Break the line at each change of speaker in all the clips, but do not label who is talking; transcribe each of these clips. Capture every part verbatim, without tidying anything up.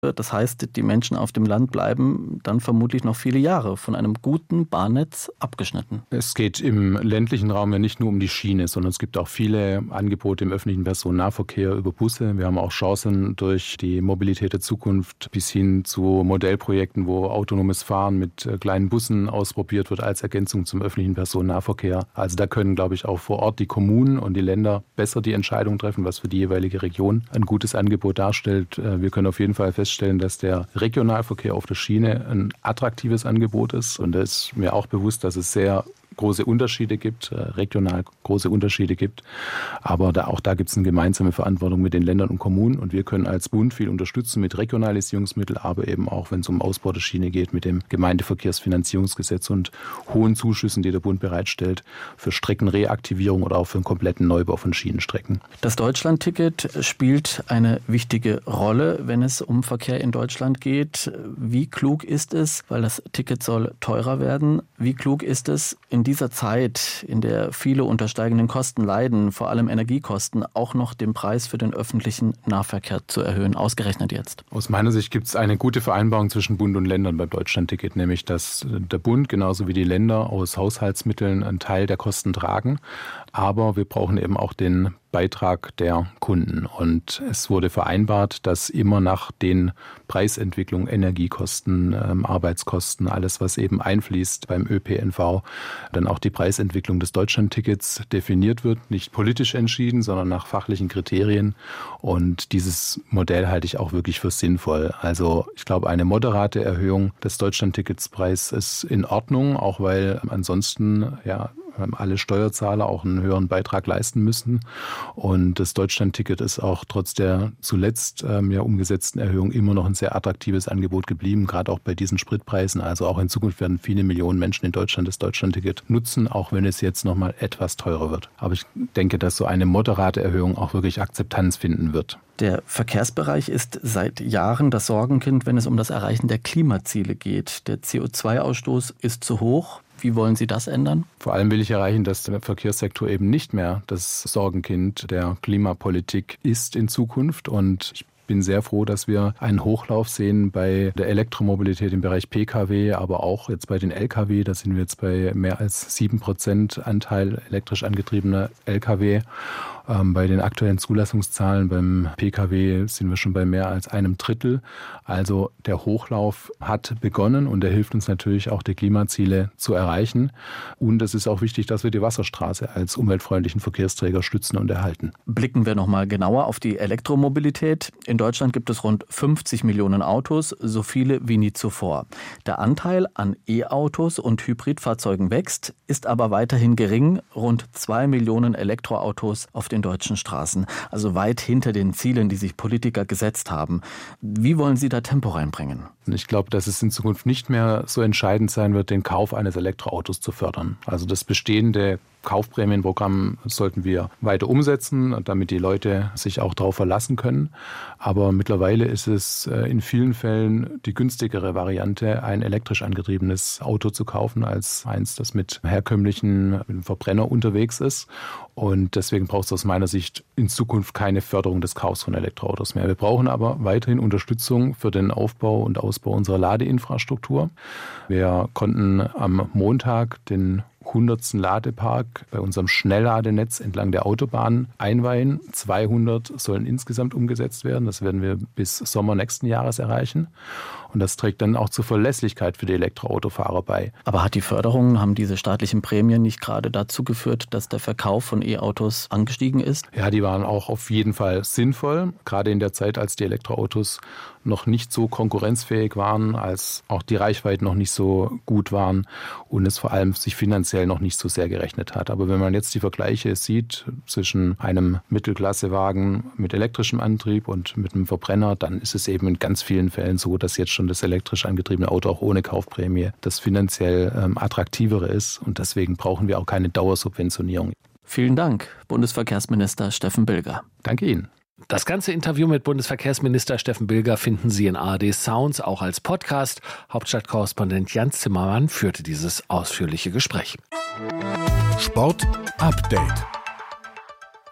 Das heißt, die Menschen auf dem Land bleiben dann vermutlich noch viele Jahre von einem guten Bahnnetz abgeschnitten.
Es geht im ländlichen Raum ja nicht nur um die Schiene, sondern es gibt auch viele Angebote im öffentlichen Personennahverkehr über Busse. Wir haben auch Chancen durch die Mobilität der Zukunft bis hin zu Modellprojekten, wo autonomes Fahren mit kleinen Bussen ausprobiert wird als Ergänzung zum öffentlichen Personennahverkehr. Also da können, glaube ich, auch vor Ort die Kommunen und die Länder besser die Entscheidung treffen, was für die jeweilige Region ein gutes Angebot darstellt. Wir können auf jeden Fall feststellen, dass der Regionalverkehr auf der Schiene ein attraktives Angebot ist. Und da ist mir auch bewusst, dass es sehr große Unterschiede gibt, regional große Unterschiede gibt. Aber da, auch da gibt es eine gemeinsame Verantwortung mit den Ländern und Kommunen. Und wir können als Bund viel unterstützen mit Regionalisierungsmitteln, aber eben auch, wenn es um Ausbau der Schiene geht, mit dem Gemeindeverkehrsfinanzierungsgesetz und hohen Zuschüssen, die der Bund bereitstellt für Streckenreaktivierung oder auch für einen kompletten Neubau von Schienenstrecken.
Das Deutschlandticket spielt eine wichtige Rolle, wenn es um Verkehr in Deutschland geht. Wie klug ist es, weil das Ticket soll teurer werden, wie klug ist es, in dieser Zeit, in der viele unter steigenden Kosten leiden, vor allem Energiekosten, auch noch den Preis für den öffentlichen Nahverkehr zu erhöhen, ausgerechnet jetzt?
Aus meiner Sicht gibt es eine gute Vereinbarung zwischen Bund und Ländern beim Deutschlandticket, nämlich dass der Bund genauso wie die Länder aus Haushaltsmitteln einen Teil der Kosten tragen. Aber wir brauchen eben auch den Beitrag der Kunden. Und es wurde vereinbart, dass immer nach den Preisentwicklungen, Energiekosten, ähm, Arbeitskosten, alles, was eben einfließt beim Ö P N V, dann auch die Preisentwicklung des Deutschlandtickets definiert wird. Nicht politisch entschieden, sondern nach fachlichen Kriterien. Und dieses Modell halte ich auch wirklich für sinnvoll. Also ich glaube, eine moderate Erhöhung des Deutschlandticketspreis ist in Ordnung, auch weil ansonsten ja alle Steuerzahler auch einen höheren Beitrag leisten müssen. Und das Deutschlandticket ist auch trotz der zuletzt ähm, ja umgesetzten Erhöhung immer noch ein sehr attraktives Angebot geblieben, gerade auch bei diesen Spritpreisen. Also auch in Zukunft werden viele Millionen Menschen in Deutschland das Deutschlandticket nutzen, auch wenn es jetzt nochmal etwas teurer wird. Aber ich denke, dass so eine moderate Erhöhung auch wirklich Akzeptanz finden wird.
Der Verkehrsbereich ist seit Jahren das Sorgenkind, wenn es um das Erreichen der Klimaziele geht. Der C O zwei Ausstoß ist zu hoch. Wie wollen Sie das ändern?
Vor allem will ich erreichen, dass der Verkehrssektor eben nicht mehr das Sorgenkind der Klimapolitik ist in Zukunft. Und ich bin sehr froh, dass wir einen Hochlauf sehen bei der Elektromobilität im Bereich P K W, aber auch jetzt bei den L K W. Da sind wir jetzt bei mehr als sieben Prozent Anteil elektrisch angetriebener L K W. Ähm, bei den aktuellen Zulassungszahlen beim P K W sind wir schon bei mehr als einem Drittel. Also der Hochlauf hat begonnen und er hilft uns natürlich auch, die Klimaziele zu erreichen. Und es ist auch wichtig, dass wir die Wasserstraße als umweltfreundlichen Verkehrsträger stützen und erhalten.
Blicken wir noch mal genauer auf die Elektromobilität. In Deutschland gibt es rund fünfzig Millionen Autos, so viele wie nie zuvor. Der Anteil an E-Autos und Hybridfahrzeugen wächst, ist aber weiterhin gering. Rund zwei Millionen Elektroautos auf den deutschen Straßen, also weit hinter den Zielen, die sich Politiker gesetzt haben. Wie wollen Sie da Tempo reinbringen?
Ich glaube, dass es in Zukunft nicht mehr so entscheidend sein wird, den Kauf eines Elektroautos zu fördern. Also das bestehende Kaufprämienprogramm sollten wir weiter umsetzen, damit die Leute sich auch darauf verlassen können. Aber mittlerweile ist es in vielen Fällen die günstigere Variante, ein elektrisch angetriebenes Auto zu kaufen, als eins, das mit herkömmlichen mit einem Verbrenner unterwegs ist. Und deswegen braucht es aus meiner Sicht in Zukunft keine Förderung des Kaufs von Elektroautos mehr. Wir brauchen aber weiterhin Unterstützung für den Aufbau und Ausbau unserer Ladeinfrastruktur. Wir konnten am Montag den hundertsten Ladepark bei unserem Schnellladenetz entlang der Autobahn einweihen. zweihundert sollen insgesamt umgesetzt werden. Das werden wir bis Sommer nächsten Jahres erreichen. Und das trägt dann auch zur Verlässlichkeit für die Elektroautofahrer bei.
Aber hat die Förderung, haben diese staatlichen Prämien nicht gerade dazu geführt, dass der Verkauf von E-Autos angestiegen ist?
Ja, die waren auch auf jeden Fall sinnvoll. Gerade in der Zeit, als die Elektroautos noch nicht so konkurrenzfähig waren, als auch die Reichweiten noch nicht so gut waren und es vor allem sich finanziell noch nicht so sehr gerechnet hat. Aber wenn man jetzt die Vergleiche sieht zwischen einem Mittelklassewagen mit elektrischem Antrieb und mit einem Verbrenner, dann ist es eben in ganz vielen Fällen so, dass jetzt schon das elektrisch angetriebene Auto auch ohne Kaufprämie das finanziell ähm, attraktivere ist. Und deswegen brauchen wir auch keine Dauersubventionierung.
Vielen Dank, Bundesverkehrsminister Steffen Bilger.
Danke Ihnen.
Das ganze Interview mit Bundesverkehrsminister Steffen Bilger finden Sie in A R D Sounds, auch als Podcast. Hauptstadtkorrespondent Jans Zimmermann führte dieses ausführliche Gespräch.
Sport Update.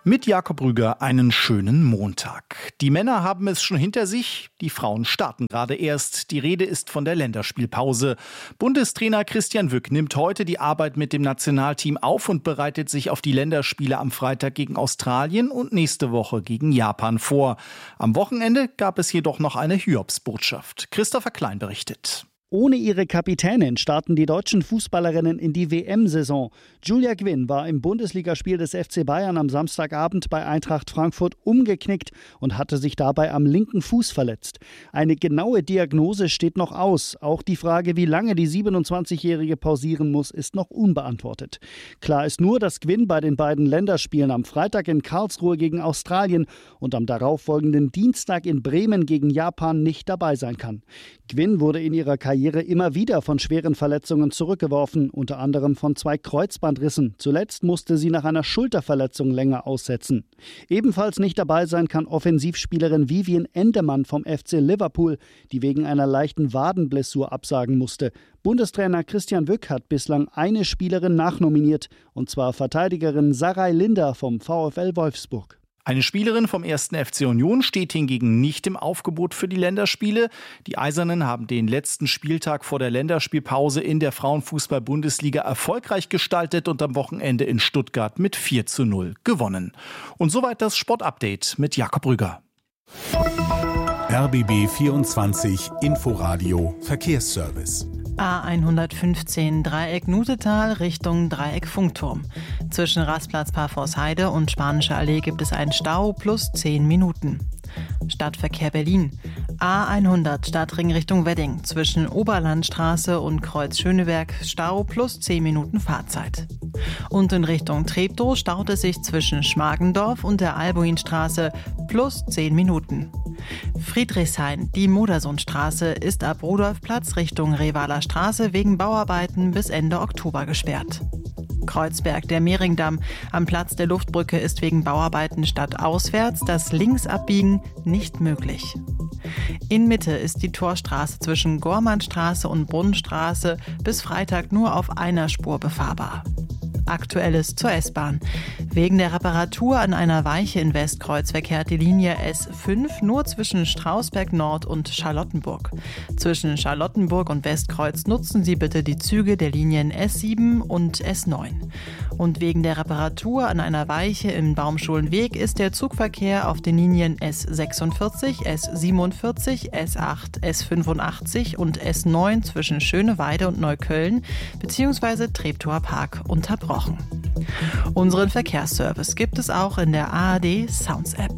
Mit Jakob Rüger einen schönen Montag. Die Männer haben es schon hinter sich, die Frauen starten gerade erst. Die Rede ist von der Länderspielpause. Bundestrainer Christian Wück nimmt heute die Arbeit mit dem Nationalteam auf und bereitet sich auf die Länderspiele am Freitag gegen Australien und nächste Woche gegen Japan vor. Am Wochenende gab es jedoch noch eine Hiobsbotschaft. Christopher Klein berichtet.
Ohne ihre Kapitänin starten die deutschen Fußballerinnen in die W M-Saison. Julia Gwynn war im Bundesligaspiel des F C Bayern am Samstagabend bei Eintracht Frankfurt umgeknickt und hatte sich dabei am linken Fuß verletzt. Eine genaue Diagnose steht noch aus. Auch die Frage, wie lange die siebenundzwanzigjährige pausieren muss, ist noch unbeantwortet. Klar ist nur, dass Gwynn bei den beiden Länderspielen am Freitag in Karlsruhe gegen Australien und am darauffolgenden Dienstag in Bremen gegen Japan nicht dabei sein kann. Gwynn wurde in ihrer Karriere immer wieder von schweren Verletzungen zurückgeworfen, unter anderem von zwei Kreuzbandrissen. Zuletzt musste sie nach einer Schulterverletzung länger aussetzen. Ebenfalls nicht dabei sein kann Offensivspielerin Vivian Endemann vom F C Liverpool, die wegen einer leichten Wadenblessur absagen musste. Bundestrainer Christian Wück hat bislang eine Spielerin nachnominiert, und zwar Verteidigerin Sarai Linder vom VfL Wolfsburg.
Eine Spielerin vom ersten F C Union steht hingegen nicht im Aufgebot für die Länderspiele. Die Eisernen haben den letzten Spieltag vor der Länderspielpause in der Frauenfußball-Bundesliga erfolgreich gestaltet und am Wochenende in Stuttgart mit vier zu null gewonnen. Und soweit das Sportupdate mit Jakob Rüger.
R B B vierundzwanzig Inforadio Verkehrsservice.
A hundertfünfzehn Dreieck Nutetal Richtung Dreieck Funkturm. Zwischen Rastplatz Parfordsheide und Spanische Allee gibt es einen Stau plus zehn Minuten. Stadtverkehr Berlin. A hundert Stadtring Richtung Wedding. Zwischen Oberlandstraße und Kreuz Schöneberg Stau plus zehn Minuten Fahrzeit. Und in Richtung Treptow staut es sich zwischen Schmargendorf und der Albuinstraße plus zehn Minuten. Friedrichshain, die Modersohnstraße, ist ab Rudolfplatz Richtung Revaler Straße wegen Bauarbeiten bis Ende Oktober gesperrt. Kreuzberg, der Mehringdamm. Am Platz der Luftbrücke ist wegen Bauarbeiten stadtauswärts das Linksabbiegen nicht möglich. In Mitte ist die Torstraße zwischen Gormannstraße und Brunnenstraße bis Freitag nur auf einer Spur befahrbar. Aktuelles zur S-Bahn. Wegen der Reparatur an einer Weiche in Westkreuz verkehrt die Linie S fünf nur zwischen Strausberg Nord und Charlottenburg. Zwischen Charlottenburg und Westkreuz nutzen Sie bitte die Züge der Linien S sieben und S neun. Und wegen der Reparatur an einer Weiche im Baumschulenweg ist der Zugverkehr auf den Linien S sechsundvierzig, S siebenundvierzig, S acht, S fünfundachtzig und S neun zwischen Schöneweide und Neukölln bzw. Treptower Park unterbrochen. Unseren Verkehrsservice gibt es auch in der A R D Sounds App.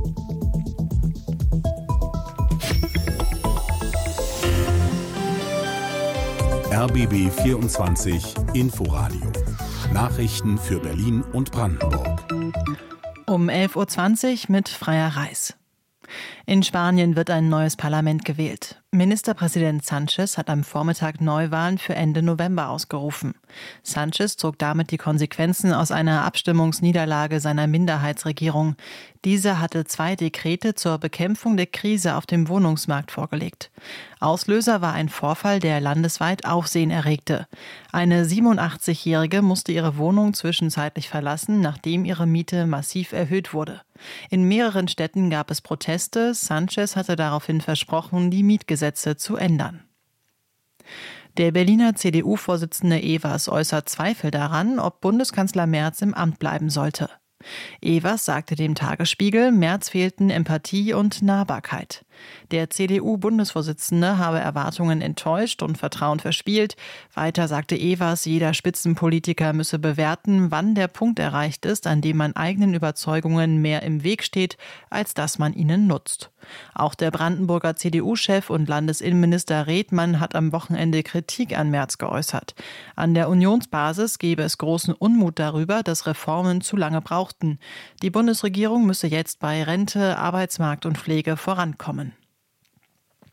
R B B vierundzwanzig Inforadio. Nachrichten für Berlin und Brandenburg.
Um elf Uhr zwanzig mit Freya Reis. In Spanien wird ein neues Parlament gewählt. Ministerpräsident Sánchez hat am Vormittag Neuwahlen für Ende November ausgerufen. Sánchez zog damit die Konsequenzen aus einer Abstimmungsniederlage seiner Minderheitsregierung. Diese hatte zwei Dekrete zur Bekämpfung der Krise auf dem Wohnungsmarkt vorgelegt. Auslöser war ein Vorfall, der landesweit Aufsehen erregte. Eine siebenundachtzigjährige musste ihre Wohnung zwischenzeitlich verlassen, nachdem ihre Miete massiv erhöht wurde. In mehreren Städten gab es Proteste. Sánchez hatte daraufhin versprochen, die Mietgesetze zu ändern. Der Berliner C D U-Vorsitzende Evers äußert Zweifel daran, ob Bundeskanzler Merz im Amt bleiben sollte. Evers sagte dem Tagesspiegel, Merz fehlten Empathie und Nahbarkeit. Der C D U-Bundesvorsitzende habe Erwartungen enttäuscht und Vertrauen verspielt. Weiter sagte Evers, jeder Spitzenpolitiker müsse bewerten, wann der Punkt erreicht ist, an dem man eigenen Überzeugungen mehr im Weg steht, als dass man ihnen nutzt. Auch der Brandenburger C D U-Chef und Landesinnenminister Redmann hat am Wochenende Kritik an Merz geäußert. An der Unionsbasis gebe es großen Unmut darüber, dass Reformen zu lange brauchten. Die Bundesregierung müsse jetzt bei Rente, Arbeitsmarkt und Pflege vorankommen.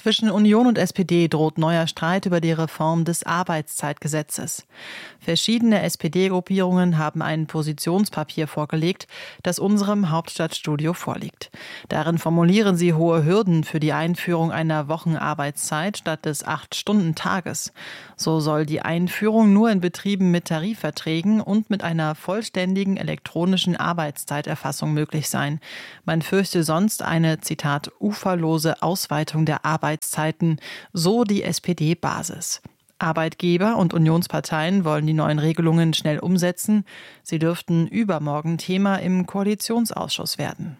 Zwischen Union und S P D droht neuer Streit über die Reform des Arbeitszeitgesetzes. Verschiedene S P D-Gruppierungen haben ein Positionspapier vorgelegt, das unserem Hauptstadtstudio vorliegt. Darin formulieren sie hohe Hürden für die Einführung einer Wochenarbeitszeit statt des acht-Stunden-Tages. So soll die Einführung nur in Betrieben mit Tarifverträgen und mit einer vollständigen elektronischen Arbeitszeiterfassung möglich sein. Man fürchte sonst eine, Zitat, uferlose Ausweitung der Arbeitszeiten, so die S P D-Basis. Arbeitgeber und Unionsparteien wollen die neuen Regelungen schnell umsetzen. Sie dürften übermorgen Thema im Koalitionsausschuss werden.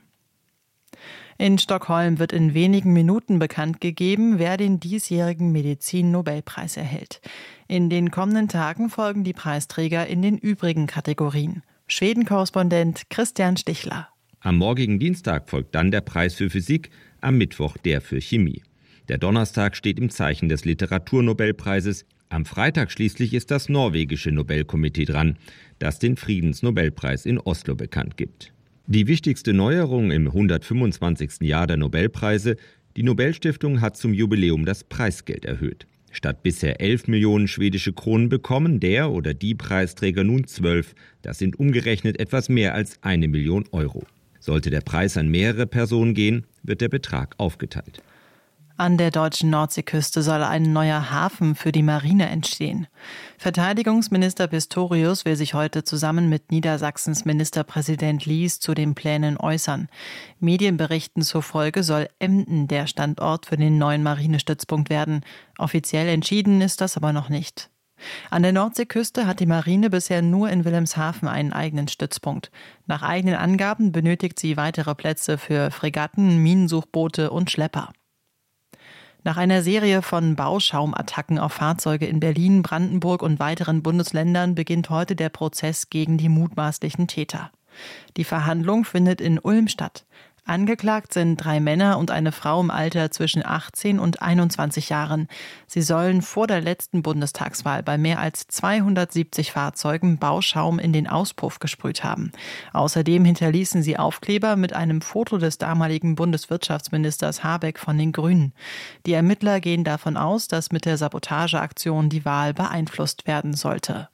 In Stockholm wird in wenigen Minuten bekannt gegeben, wer den diesjährigen Medizin-Nobelpreis erhält. In den kommenden Tagen folgen die Preisträger in den übrigen Kategorien. Schweden-Korrespondent Christian Stichler.
Am morgigen Dienstag folgt dann der Preis für Physik, am Mittwoch der für Chemie. Der Donnerstag steht im Zeichen des Literaturnobelpreises. Am Freitag schließlich ist das norwegische Nobelkomitee dran, das den Friedensnobelpreis in Oslo bekannt gibt. Die wichtigste Neuerung im hundertfünfundzwanzigsten Jahr der Nobelpreise: die Nobelstiftung hat zum Jubiläum das Preisgeld erhöht. Statt bisher elf Millionen schwedische Kronen bekommen der oder die Preisträger nun zwölf. Das sind umgerechnet etwas mehr als eine Million Euro. Sollte der Preis an mehrere Personen gehen, wird der Betrag aufgeteilt.
An der deutschen Nordseeküste soll ein neuer Hafen für die Marine entstehen. Verteidigungsminister Pistorius will sich heute zusammen mit Niedersachsens Ministerpräsident Lies zu den Plänen äußern. Medienberichten zufolge soll Emden der Standort für den neuen Marinestützpunkt werden. Offiziell entschieden ist das aber noch nicht. An der Nordseeküste hat die Marine bisher nur in Wilhelmshaven einen eigenen Stützpunkt. Nach eigenen Angaben benötigt sie weitere Plätze für Fregatten, Minensuchboote und Schlepper. Nach einer Serie von Bauschaumattacken auf Fahrzeuge in Berlin, Brandenburg und weiteren Bundesländern beginnt heute der Prozess gegen die mutmaßlichen Täter. Die Verhandlung findet in Ulm statt. Angeklagt sind drei Männer und eine Frau im Alter zwischen achtzehn und einundzwanzig Jahren. Sie sollen vor der letzten Bundestagswahl bei mehr als zweihundertsiebzig Fahrzeugen Bauschaum in den Auspuff gesprüht haben. Außerdem hinterließen sie Aufkleber mit einem Foto des damaligen Bundeswirtschaftsministers Habeck von den Grünen. Die Ermittler gehen davon aus, dass mit der Sabotageaktion die Wahl beeinflusst werden sollte.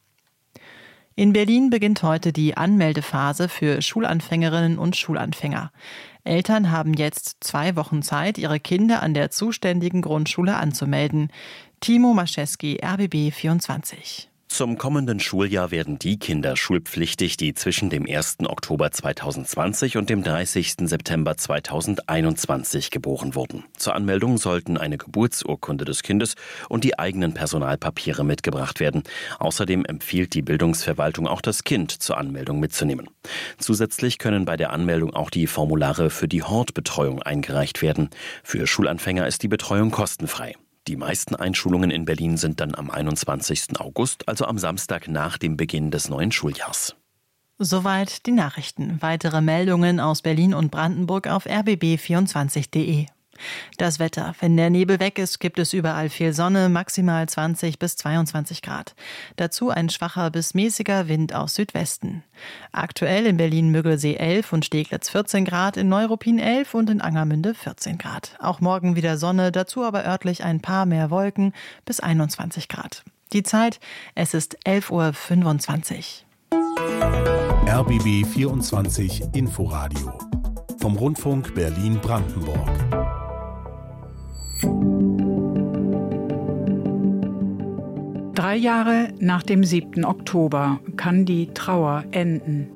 In Berlin beginnt heute die Anmeldephase für Schulanfängerinnen und Schulanfänger. Eltern haben jetzt zwei Wochen Zeit, ihre Kinder an der zuständigen Grundschule anzumelden. Timo Mascheski, R B B vierundzwanzig.
Zum kommenden Schuljahr werden die Kinder schulpflichtig, die zwischen dem ersten Oktober zweitausendzwanzig und dem dreißigsten September zweitausendeinundzwanzig geboren wurden. Zur Anmeldung sollten eine Geburtsurkunde des Kindes und die eigenen Personalpapiere mitgebracht werden. Außerdem empfiehlt die Bildungsverwaltung auch, das Kind zur Anmeldung mitzunehmen. Zusätzlich können bei der Anmeldung auch die Formulare für die Hortbetreuung eingereicht werden. Für Schulanfänger ist die Betreuung kostenfrei. Die meisten Einschulungen in Berlin sind dann am einundzwanzigsten August, also am Samstag nach dem Beginn des neuen Schuljahrs.
Soweit die Nachrichten. Weitere Meldungen aus Berlin und Brandenburg auf r b b vierundzwanzig punkt de. Das Wetter. Wenn der Nebel weg ist, gibt es überall viel Sonne, maximal zwanzig bis zweiundzwanzig Grad. Dazu ein schwacher bis mäßiger Wind aus Südwesten. Aktuell in Berlin-Müggelsee elf und Steglitz vierzehn Grad, in Neuruppin elf und in Angermünde vierzehn Grad. Auch morgen wieder Sonne, dazu aber örtlich ein paar mehr Wolken bis einundzwanzig Grad. Die Zeit, es ist elf Uhr fünfundzwanzig.
R B B vierundzwanzig Inforadio vom Rundfunk Berlin-Brandenburg.
Drei Jahre nach dem siebten Oktober kann die Trauer enden.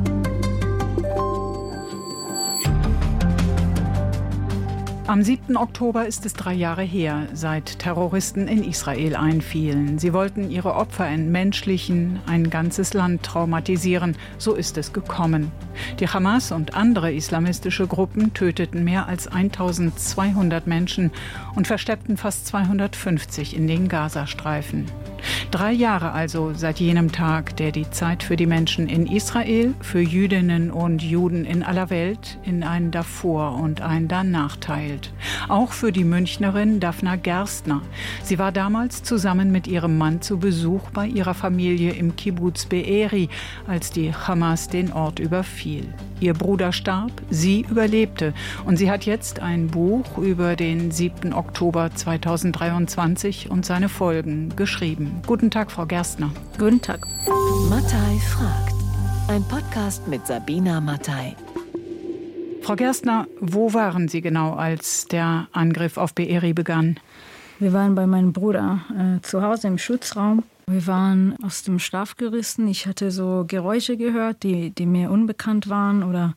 Am siebten Oktober ist es drei Jahre her, seit Terroristen in Israel einfielen. Sie wollten ihre Opfer entmenschlichen, ein ganzes Land traumatisieren. So ist es gekommen. Die Hamas und andere islamistische Gruppen töteten mehr als eintausendzweihundert Menschen und versteckten fast zweihundertfünfzig in den Gazastreifen. Drei Jahre also seit jenem Tag, der die Zeit für die Menschen in Israel, für Jüdinnen und Juden in aller Welt in ein Davor und ein Danach teilt. Auch für die Münchnerin Daphna Gerstner. Sie war damals zusammen mit ihrem Mann zu Besuch bei ihrer Familie im Kibbuz Be'eri, als die Hamas den Ort überfiel. Ihr Bruder starb, sie überlebte. Und sie hat jetzt ein Buch über den siebten Oktober zweitausenddreiundzwanzig und seine Folgen geschrieben. Guten Tag, Frau Gerstner.
Guten Tag. Mattei fragt. Ein Podcast mit Sabina Mattei.
Frau Gerstner, wo waren Sie genau, als der Angriff auf Be'eri begann?
Wir waren bei meinem Bruder äh, zu Hause im Schutzraum. Wir waren aus dem Schlaf gerissen. Ich hatte so Geräusche gehört, die, die mir unbekannt waren. Oder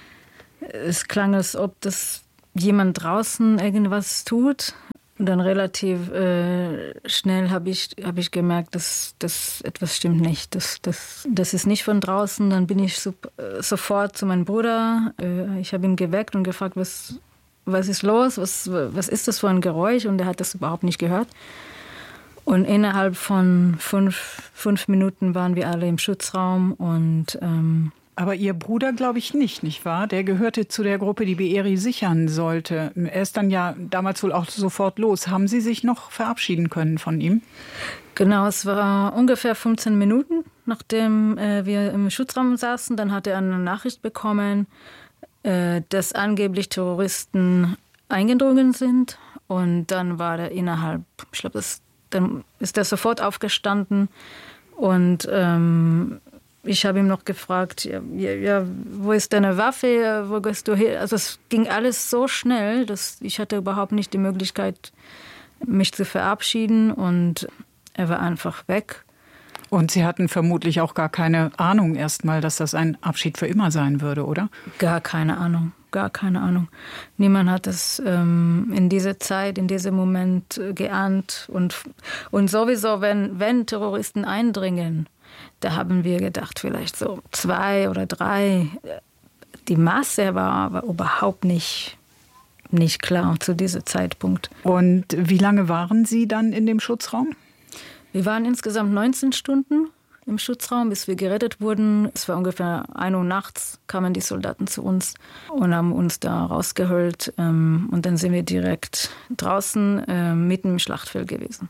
es klang, als ob das jemand draußen irgendwas tut. Und dann relativ äh, schnell habe ich, hab ich gemerkt, dass, dass etwas stimmt nicht. Das, das, das ist nicht von draußen. Dann bin ich so, äh, sofort zu meinem Bruder. Äh, ich habe ihn geweckt und gefragt, was, was ist los? Was, was ist das für ein Geräusch? Und er hat das überhaupt nicht gehört. Und innerhalb von fünf, fünf Minuten waren wir alle im Schutzraum. Und, ähm
Aber Ihr Bruder glaube ich nicht, nicht wahr? Der gehörte zu der Gruppe, die Be'eri sichern sollte. Er ist dann ja damals wohl auch sofort los. Haben Sie sich noch verabschieden können von ihm?
Genau, es war ungefähr fünfzehn Minuten, nachdem äh, wir im Schutzraum saßen. Dann hat er eine Nachricht bekommen, äh, dass angeblich Terroristen eingedrungen sind. Und dann war er innerhalb, ich glaube, das dann ist er sofort aufgestanden und ähm, ich habe ihm noch gefragt, ja, ja, wo ist deine Waffe, wo gehst du hin? Also es ging alles so schnell, dass ich hatte überhaupt nicht die Möglichkeit, mich zu verabschieden und er war einfach weg.
Und Sie hatten vermutlich auch gar keine Ahnung erstmal, dass das ein Abschied für immer sein würde, oder?
Gar keine Ahnung, gar keine Ahnung. Niemand hat es ähm, in dieser Zeit, in diesem Moment geahnt. Und, und sowieso, wenn, wenn Terroristen eindringen, da haben wir gedacht, vielleicht so zwei oder drei. Die Masse war aber überhaupt nicht, nicht klar zu diesem Zeitpunkt.
Und wie lange waren Sie dann in dem Schutzraum?
Wir waren insgesamt neunzehn Stunden im Schutzraum, bis wir gerettet wurden. Es war ungefähr ein Uhr nachts, kamen die Soldaten zu uns und haben uns da rausgeholt. Und dann sind wir direkt draußen mitten im Schlachtfeld gewesen.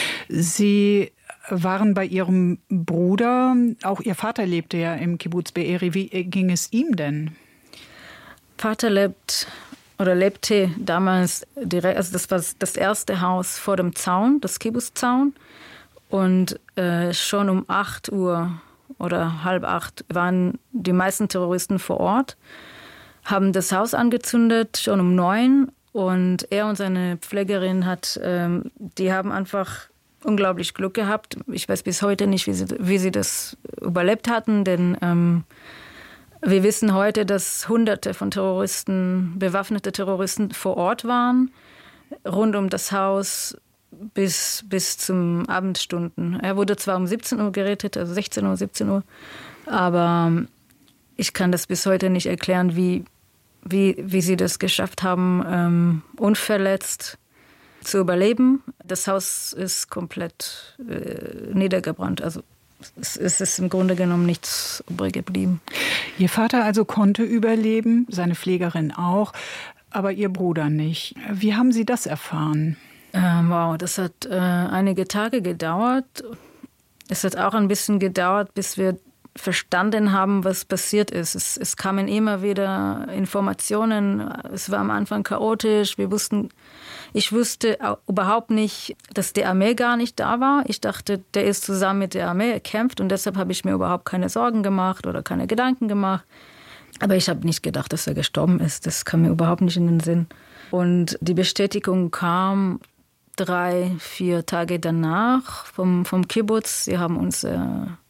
Sie waren bei Ihrem Bruder, auch Ihr Vater lebte ja im Kibbuz Be'eri. Wie ging es ihm denn?
Vater lebt oder lebte damals direkt, also das war das erste Haus vor dem Zaun, das Kibbuz-Zaun. Und äh, schon um acht Uhr oder halb acht waren die meisten Terroristen vor Ort, haben das Haus angezündet, schon um neun. Und er und seine Pflegerin, hat, ähm, die haben einfach unglaublich Glück gehabt. Ich weiß bis heute nicht, wie sie, wie sie das überlebt hatten, denn ähm, wir wissen heute, dass Hunderte von Terroristen, bewaffnete Terroristen vor Ort waren, rund um das Haus, bis, bis zum Abendstunden. Er wurde zwar um siebzehn Uhr gerettet, also sechzehn Uhr, siebzehn Uhr, aber ich kann das bis heute nicht erklären, wie, wie, wie sie das geschafft haben, ähm, unverletzt zu überleben. Das Haus ist komplett äh, niedergebrannt, also es, es ist im Grunde genommen nichts übrig geblieben.
Ihr Vater also konnte überleben, seine Pflegerin auch, aber Ihr Bruder nicht. Wie haben Sie das erfahren?
Wow, das hat äh, einige Tage gedauert. Es hat auch ein bisschen gedauert, bis wir verstanden haben, was passiert ist. Es, es kamen immer wieder Informationen. Es war am Anfang chaotisch. Wir wussten, ich wusste überhaupt nicht, dass die Armee gar nicht da war. Ich dachte, der ist zusammen mit der Armee, er kämpft und deshalb habe ich mir überhaupt keine Sorgen gemacht oder keine Gedanken gemacht. Aber ich habe nicht gedacht, dass er gestorben ist. Das kam mir überhaupt nicht in den Sinn. Und die Bestätigung kam drei, vier Tage danach vom, vom Kibbuz. Sie haben uns äh,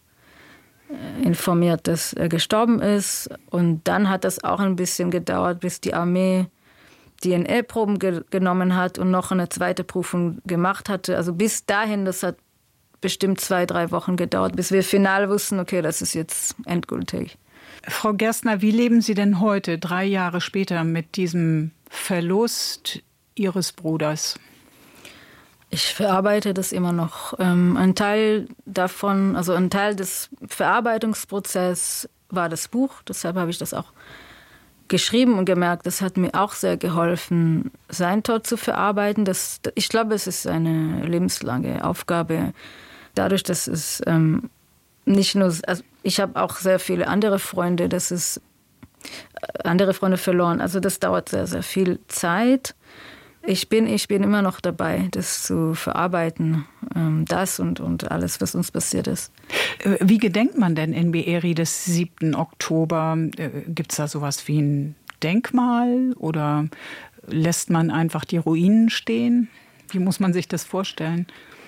informiert, dass er gestorben ist. Und dann hat das auch ein bisschen gedauert, bis die Armee D N A-Proben ge- genommen hat und noch eine zweite Prüfung gemacht hatte. Also bis dahin, das hat bestimmt zwei, drei Wochen gedauert, bis wir final wussten, okay, das ist jetzt endgültig.
Frau Gerstner, wie leben Sie denn heute, drei Jahre später, mit diesem Verlust Ihres Bruders?
Ich verarbeite das immer noch. Ähm, ein Teil davon, also ein Teil des Verarbeitungsprozesses war das Buch. Deshalb habe ich das auch geschrieben und gemerkt, das hat mir auch sehr geholfen, seinen Tod zu verarbeiten. Das, ich glaube, es ist eine lebenslange Aufgabe. Dadurch, dass es ähm, nicht nur, also ich habe auch sehr viele andere Freunde, das ist, andere Freunde verloren. Also das dauert sehr, sehr viel Zeit. Ich bin, ich bin immer noch dabei, das zu verarbeiten, das und, und alles, was uns passiert ist.
Wie gedenkt man denn in Be'eri des siebten Oktober? Gibt es da sowas wie ein Denkmal oder lässt man einfach die Ruinen stehen? Wie muss man sich das vorstellen?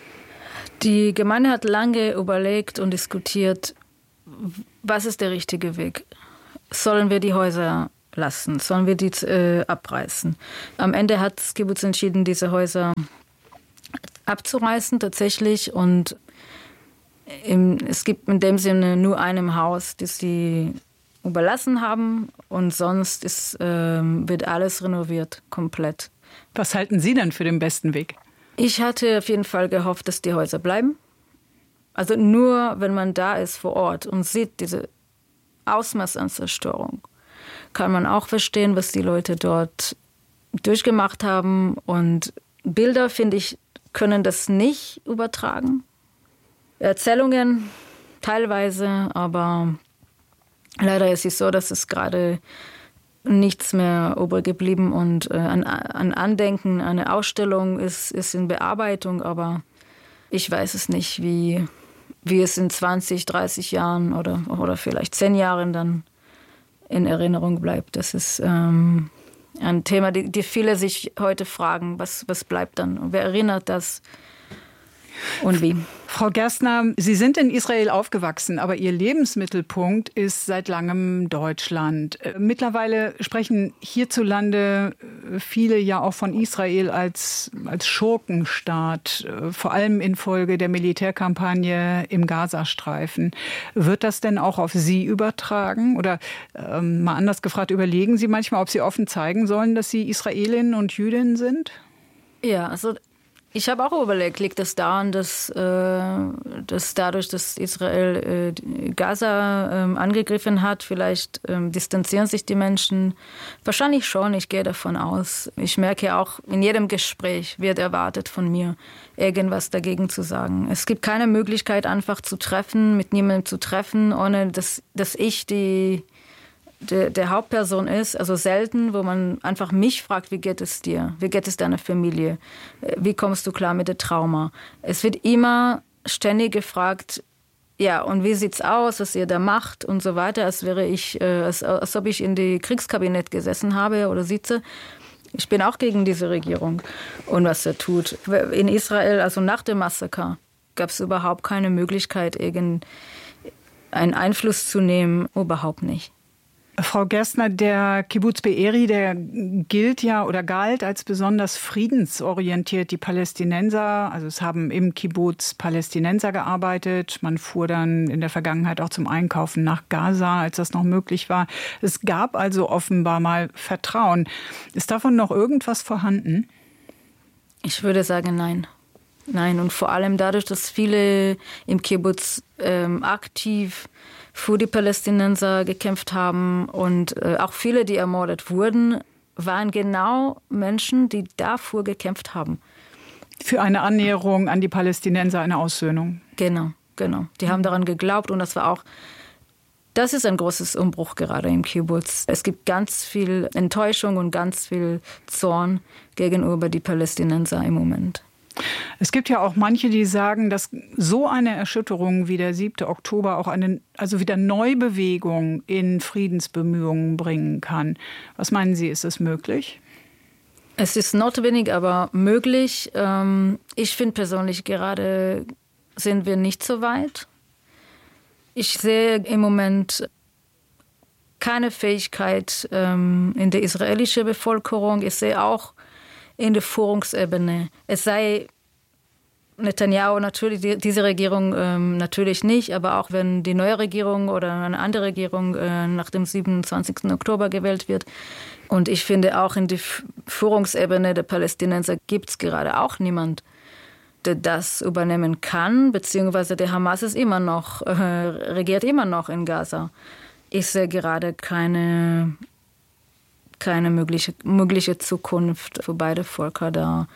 Die Gemeinde hat lange überlegt und diskutiert, was ist der richtige Weg? Sollen wir die Häuser lassen? Sollen wir die äh, abreißen? Am Ende hat das Kibbutz entschieden, diese Häuser abzureißen tatsächlich. Und im, es gibt in dem Sinne nur einem Haus, das sie überlassen haben. Und sonst ist, äh, wird alles renoviert, komplett.
Was halten Sie denn für den besten Weg?
Ich hatte auf jeden Fall gehofft, dass die Häuser bleiben. Also nur, wenn man da ist vor Ort und sieht diese Ausmaß an Zerstörung, kann man auch verstehen, was die Leute dort durchgemacht haben. Und Bilder, finde ich, können das nicht übertragen. Erzählungen teilweise, aber leider ist es so, dass es gerade nichts mehr übrig geblieben und äh, an, an Andenken, eine Ausstellung ist, ist in Bearbeitung, aber ich weiß es nicht, wie, wie es in zwanzig, dreißig Jahren oder, oder vielleicht zehn Jahren dann in Erinnerung bleibt. Das ist ähm, ein Thema, die, die viele sich heute fragen, was, was bleibt dann? Und wer erinnert das und wie?
Frau Gerstner, Sie sind in Israel aufgewachsen, aber Ihr Lebensmittelpunkt ist seit langem Deutschland. Mittlerweile sprechen hierzulande viele ja auch von Israel als, als Schurkenstaat, vor allem infolge der Militärkampagne im Gazastreifen. Wird das denn auch auf Sie übertragen? Oder ähm, mal anders gefragt, überlegen Sie manchmal, ob Sie offen zeigen sollen, dass Sie Israelin und Jüdin sind?
Ja, also ich habe auch überlegt, liegt es daran, dass, äh, dass dadurch, dass Israel äh, Gaza äh, angegriffen hat, vielleicht äh, distanzieren sich die Menschen? Wahrscheinlich schon, ich gehe davon aus. Ich merke auch, in jedem Gespräch wird erwartet von mir, irgendwas dagegen zu sagen. Es gibt keine Möglichkeit, einfach zu treffen, mit niemandem zu treffen, ohne dass, dass ich die... Der, der Hauptperson ist, also selten, wo man einfach mich fragt, wie geht es dir? Wie geht es deiner Familie? Wie kommst du klar mit dem Trauma? Es wird immer ständig gefragt, ja, und wie sieht's aus, was ihr da macht und so weiter, als wäre ich, äh, als, als ob ich in die Kriegskabinett gesessen habe oder sitze. Ich bin auch gegen diese Regierung und was er tut. In Israel, also nach dem Massaker, gab es überhaupt keine Möglichkeit, irgendeinen Einfluss zu nehmen, überhaupt nicht.
Frau Gerstner, der Kibbutz Be'eri, der gilt ja oder galt als besonders friedensorientiert. Die Palästinenser, also es haben im Kibbutz Palästinenser gearbeitet. Man fuhr dann in der Vergangenheit auch zum Einkaufen nach Gaza, als das noch möglich war. Es gab also offenbar mal Vertrauen. Ist davon noch irgendwas vorhanden?
Ich würde sagen, nein. Nein, und vor allem dadurch, dass viele im Kibbutz ähm, aktiv für die Palästinenser gekämpft haben und äh, auch viele, die ermordet wurden, waren genau Menschen, die dafür gekämpft haben.
Für eine Annäherung an die Palästinenser, eine Aussöhnung.
Genau, genau. Die haben daran geglaubt und das war auch, das ist ein großes Umbruch gerade im Kibbutz. Es gibt ganz viel Enttäuschung und ganz viel Zorn gegenüber die Palästinenser im Moment.
Es gibt ja auch manche, die sagen, dass so eine Erschütterung wie der siebte Oktober auch eine, also wieder Neubewegung in Friedensbemühungen bringen kann. Was meinen Sie, ist es möglich?
Es ist notwendig, aber möglich. Ich finde persönlich, gerade sind wir nicht so weit. Ich sehe im Moment keine Fähigkeit in der israelischen Bevölkerung. Ich sehe auch in der Führungsebene. Es sei Netanyahu natürlich, die, diese Regierung ähm, natürlich nicht, aber auch wenn die neue Regierung oder eine andere Regierung äh, nach dem siebenundzwanzigsten Oktober gewählt wird. Und ich finde auch in der Führungsebene der Palästinenser gibt es gerade auch niemand, der das übernehmen kann, beziehungsweise der Hamas ist immer noch, äh, regiert immer noch in Gaza. Ich sehe gerade keine keine mögliche, mögliche Zukunft für beide Völker da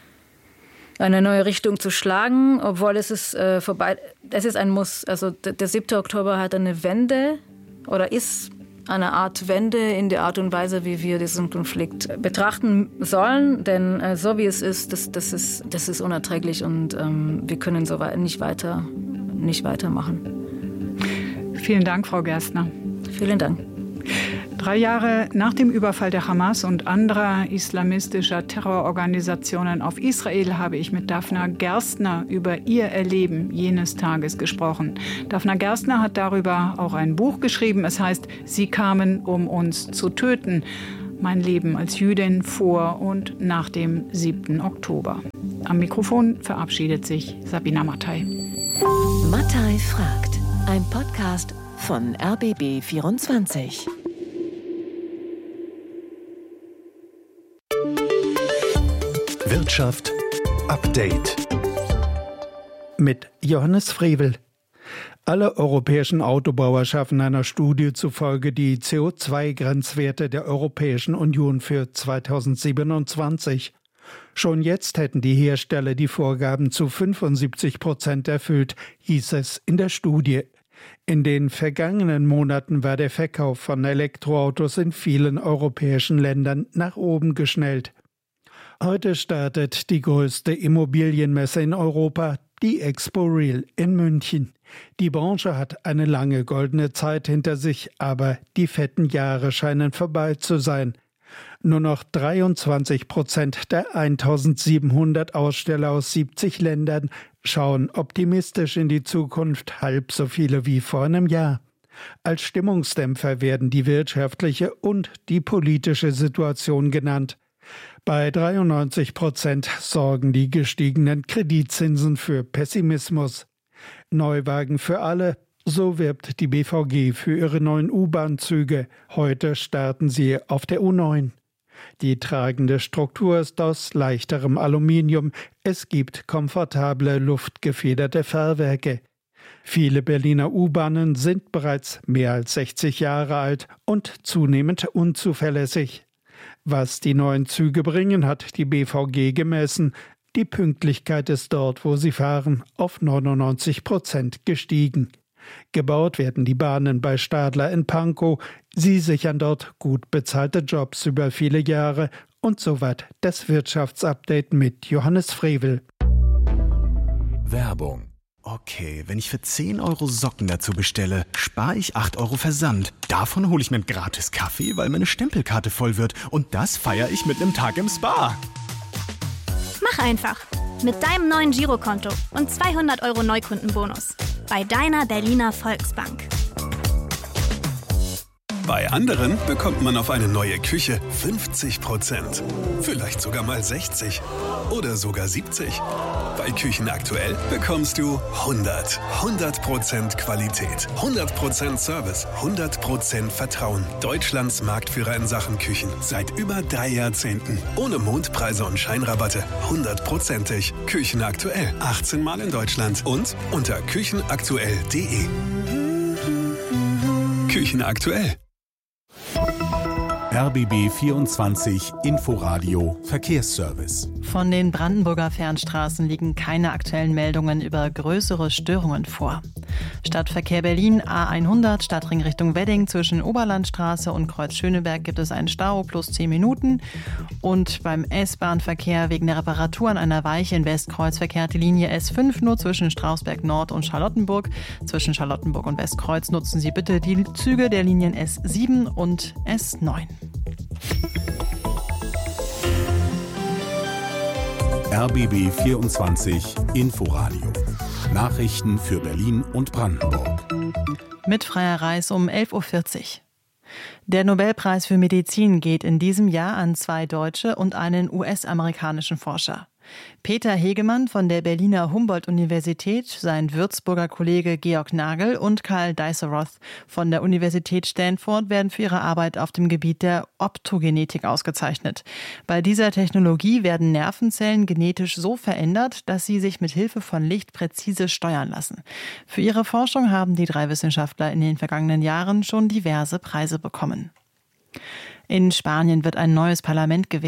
eine neue Richtung zu schlagen, obwohl es ist äh, vorbei, es ist ein Muss. Also der, der siebte Oktober hat eine Wende oder ist eine Art Wende in der Art und Weise, wie wir diesen Konflikt betrachten sollen. Denn äh, so wie es ist, das, das ist, das ist unerträglich und ähm, wir können so nicht, weiter, nicht weitermachen.
Vielen Dank, Frau Gerstner.
Vielen Dank.
Drei Jahre nach dem Überfall der Hamas und anderer islamistischer Terrororganisationen auf Israel habe ich mit Daphna Gerstner über ihr Erleben jenes Tages gesprochen. Daphna Gerstner hat darüber auch ein Buch geschrieben. Es heißt, Sie kamen, um uns zu töten. Mein Leben als Jüdin vor und nach dem siebten Oktober. Am Mikrofon verabschiedet sich Sabina Mattei.
Mattei fragt. Ein Podcast von R B B vierundzwanzig.
Wirtschaft Update
mit Johannes Frevel. Alle europäischen Autobauer schaffen einer Studie zufolge die C O zwei Grenzwerte der Europäischen Union für zweitausendsiebenundzwanzig. Schon jetzt hätten die Hersteller die Vorgaben zu fünfundsiebzig Prozent erfüllt, hieß es in der Studie. In den vergangenen Monaten war der Verkauf von Elektroautos in vielen europäischen Ländern nach oben geschnellt. Heute startet die größte Immobilienmesse in Europa, die Expo Real in München. Die Branche hat eine lange goldene Zeit hinter sich, aber die fetten Jahre scheinen vorbei zu sein. Nur noch dreiundzwanzig Prozent der eintausendsiebenhundert Aussteller aus siebzig Ländern schauen optimistisch in die Zukunft, halb so viele wie vor einem Jahr. Als Stimmungsdämpfer werden die wirtschaftliche und die politische Situation genannt. Bei dreiundneunzig Prozent sorgen die gestiegenen Kreditzinsen für Pessimismus. Neuwagen für alle, so wirbt die B V G für ihre neuen U-Bahn-Züge. Heute starten sie auf der U neun. Die tragende Struktur ist aus leichterem Aluminium. Es gibt komfortable, luftgefederte Fahrwerke. Viele Berliner U-Bahnen sind bereits mehr als sechzig Jahre alt und zunehmend unzuverlässig. Was die neuen Züge bringen, hat die B V G gemessen. Die Pünktlichkeit ist dort, wo sie fahren, auf neunundneunzig Prozent gestiegen. Gebaut werden die Bahnen bei Stadler in Pankow. Sie sichern dort gut bezahlte Jobs über viele Jahre. Und soweit das Wirtschaftsupdate mit Johannes Frevel.
Werbung. Okay, wenn ich für zehn Euro Socken dazu bestelle, spare ich acht Euro Versand. Davon hole ich mir einen gratis Kaffee, weil meine Stempelkarte voll wird. Und das feiere ich mit einem Tag im Spa.
Mach einfach. Mit deinem neuen Girokonto und zweihundert Euro Neukundenbonus. Bei deiner Berliner Volksbank.
Bei anderen bekommt man auf eine neue Küche fünfzig Prozent. Vielleicht sogar mal sechzig. Oder sogar siebzig. Bei Küchen aktuell bekommst du hundert. hundert Prozent Qualität, hundert Prozent Service, hundert Prozent Vertrauen. Deutschlands Marktführer in Sachen Küchen. Seit über drei Jahrzehnten. Ohne Mondpreise und Scheinrabatte. hundertprozentig. Küchen aktuell. achtzehn Mal in Deutschland. Und unter küchenaktuell punkt de. Küchen aktuell. R B B vierundzwanzig Inforadio Verkehrsservice.
Von den Brandenburger Fernstraßen liegen keine aktuellen Meldungen über größere Störungen vor. Stadtverkehr Berlin A hundert, Stadtring Richtung Wedding zwischen Oberlandstraße und Kreuz Schöneberg gibt es einen Stau plus zehn Minuten. Und beim S-Bahn-Verkehr wegen der Reparatur an einer Weiche in Westkreuz verkehrt die Linie S fünf nur zwischen Strausberg Nord und Charlottenburg. Zwischen Charlottenburg und Westkreuz nutzen Sie bitte die Züge der Linien S sieben und S neun.
R B B vierundzwanzig Inforadio. Nachrichten für Berlin und Brandenburg.
Mit Freier Reis um elf Uhr vierzig. Der Nobelpreis für Medizin geht in diesem Jahr an zwei deutsche und einen U S-amerikanischen Forscher. Peter Hegemann von der Berliner Humboldt-Universität, sein Würzburger Kollege Georg Nagel und Karl Deisseroth von der Universität Stanford werden für ihre Arbeit auf dem Gebiet der Optogenetik ausgezeichnet. Bei dieser Technologie werden Nervenzellen genetisch so verändert, dass sie sich mit Hilfe von Licht präzise steuern lassen. Für ihre Forschung haben die drei Wissenschaftler in den vergangenen Jahren schon diverse Preise bekommen. In Spanien wird ein neues Parlament gewählt.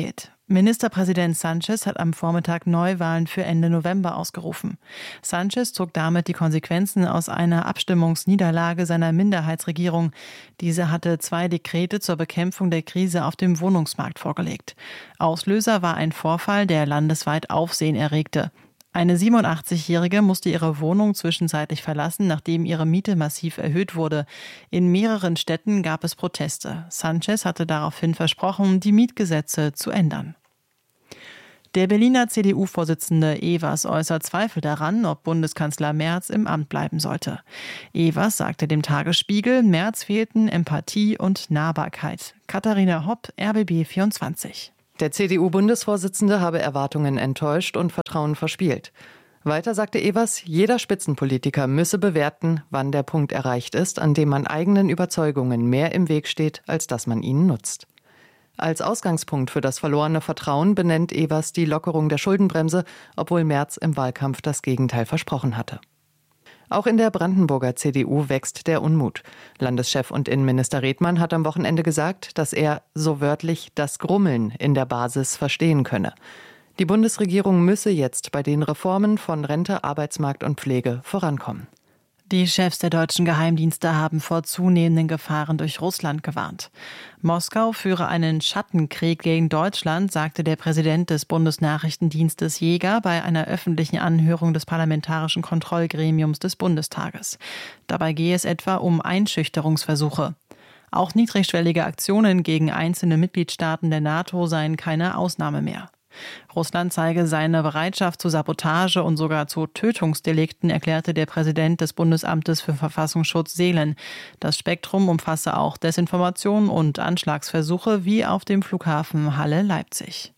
Ministerpräsident Sanchez hat am Vormittag Neuwahlen für Ende November ausgerufen. Sanchez zog damit die Konsequenzen aus einer Abstimmungsniederlage seiner Minderheitsregierung. Diese hatte zwei Dekrete zur Bekämpfung der Krise auf dem Wohnungsmarkt vorgelegt. Auslöser war ein Vorfall, der landesweit Aufsehen erregte. Eine siebenundachtzigjährige musste ihre Wohnung zwischenzeitlich verlassen, nachdem ihre Miete massiv erhöht wurde. In mehreren Städten gab es Proteste. Sanchez hatte daraufhin versprochen, die Mietgesetze zu ändern. Der Berliner C D U-Vorsitzende Evers äußert Zweifel daran, ob Bundeskanzler Merz im Amt bleiben sollte. Evers sagte dem Tagesspiegel, Merz fehlten Empathie und Nahbarkeit. Katharina Hopp, R B B vierundzwanzig.
Der C D U-Bundesvorsitzende habe Erwartungen enttäuscht und Vertrauen verspielt. Weiter sagte Evers, jeder Spitzenpolitiker müsse bewerten, wann der Punkt erreicht ist, an dem man eigenen Überzeugungen mehr im Weg steht, als dass man ihnen nutzt. Als Ausgangspunkt für das verlorene Vertrauen benennt Evers die Lockerung der Schuldenbremse, obwohl Merz im Wahlkampf das Gegenteil versprochen hatte. Auch in der Brandenburger C D U wächst der Unmut. Landeschef und Innenminister Redmann hat am Wochenende gesagt, dass er, so wörtlich, das Grummeln in der Basis verstehen könne. Die Bundesregierung müsse jetzt bei den Reformen von Rente, Arbeitsmarkt und Pflege vorankommen.
Die Chefs der deutschen Geheimdienste haben vor zunehmenden Gefahren durch Russland gewarnt. Moskau führe einen Schattenkrieg gegen Deutschland, sagte der Präsident des Bundesnachrichtendienstes Jäger bei einer öffentlichen Anhörung des Parlamentarischen Kontrollgremiums des Bundestages. Dabei gehe es etwa um Einschüchterungsversuche. Auch niedrigschwellige Aktionen gegen einzelne Mitgliedstaaten der NATO seien keine Ausnahme mehr. Russland zeige seine Bereitschaft zu Sabotage und sogar zu Tötungsdelikten, erklärte der Präsident des Bundesamtes für Verfassungsschutz Seelen. Das Spektrum umfasse auch Desinformation und Anschlagsversuche wie auf dem Flughafen Halle-Leipzig.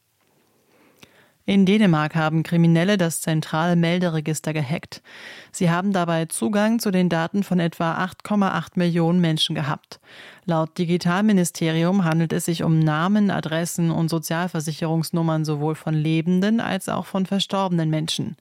In Dänemark haben Kriminelle das Zentralmelderegister gehackt. Sie haben dabei Zugang zu den Daten von etwa acht Komma acht Millionen Menschen gehabt. Laut Digitalministerium handelt es sich um Namen, Adressen und Sozialversicherungsnummern sowohl von lebenden als auch von verstorbenen Menschen.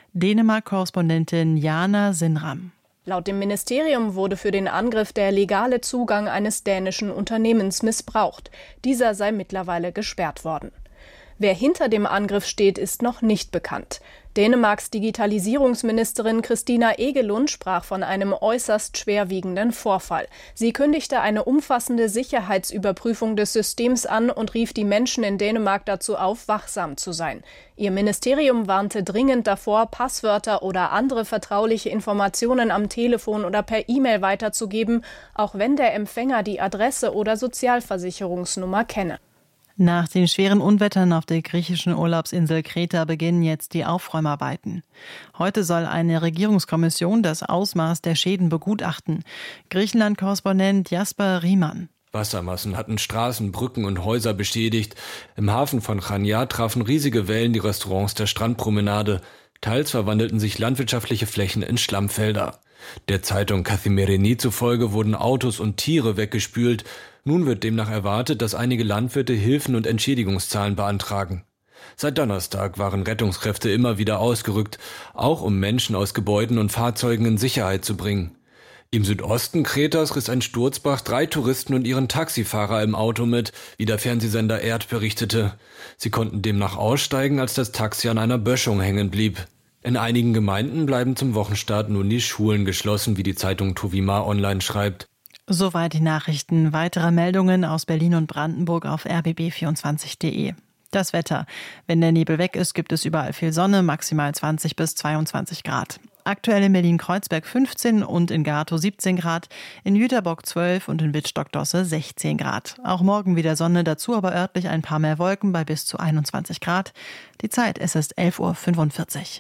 Dänemark-Korrespondentin Jana Sinram.
Laut dem Ministerium wurde für den Angriff der legale Zugang eines dänischen Unternehmens missbraucht. Dieser sei mittlerweile gesperrt worden. Wer hinter dem Angriff steht, ist noch nicht bekannt. Dänemarks Digitalisierungsministerin Christina Egelund sprach von einem äußerst schwerwiegenden Vorfall. Sie kündigte eine umfassende Sicherheitsüberprüfung des Systems an und rief die Menschen in Dänemark dazu auf, wachsam zu sein. Ihr Ministerium warnte dringend davor, Passwörter oder andere vertrauliche Informationen am Telefon oder per E-Mail weiterzugeben, auch wenn der Empfänger die Adresse oder Sozialversicherungsnummer kenne.
Nach den schweren Unwettern auf der griechischen Urlaubsinsel Kreta beginnen jetzt die Aufräumarbeiten. Heute soll eine Regierungskommission das Ausmaß der Schäden begutachten. Griechenland-Korrespondent Jasper Riemann.
Wassermassen hatten Straßen, Brücken und Häuser beschädigt. Im Hafen von Chania trafen riesige Wellen die Restaurants der Strandpromenade. Teils verwandelten sich landwirtschaftliche Flächen in Schlammfelder. Der Zeitung Kathimerini zufolge wurden Autos und Tiere weggespült. Nun wird demnach erwartet, dass einige Landwirte Hilfen und Entschädigungszahlen beantragen. Seit Donnerstag waren Rettungskräfte immer wieder ausgerückt, auch um Menschen aus Gebäuden und Fahrzeugen in Sicherheit zu bringen. Im Südosten Kretas riss ein Sturzbach drei Touristen und ihren Taxifahrer im Auto mit, wie der Fernsehsender Erd berichtete. Sie konnten demnach aussteigen, als das Taxi an einer Böschung hängen blieb. In einigen Gemeinden bleiben zum Wochenstart nun die Schulen geschlossen, wie die Zeitung Tuvima Online schreibt.
Soweit die Nachrichten. Weitere Meldungen aus Berlin und Brandenburg auf r b b vierundzwanzig punkt de. Das Wetter. Wenn der Nebel weg ist, gibt es überall viel Sonne, maximal zwanzig bis zweiundzwanzig Grad. Aktuell in Berlin-Kreuzberg fünfzehn und in Gatow siebzehn Grad, in Jüterbock zwölf und in Wittstock-Dosse sechzehn Grad. Auch morgen wieder Sonne, dazu aber örtlich ein paar mehr Wolken bei bis zu einundzwanzig Grad. Die Zeit, es ist elf Uhr fünfundvierzig.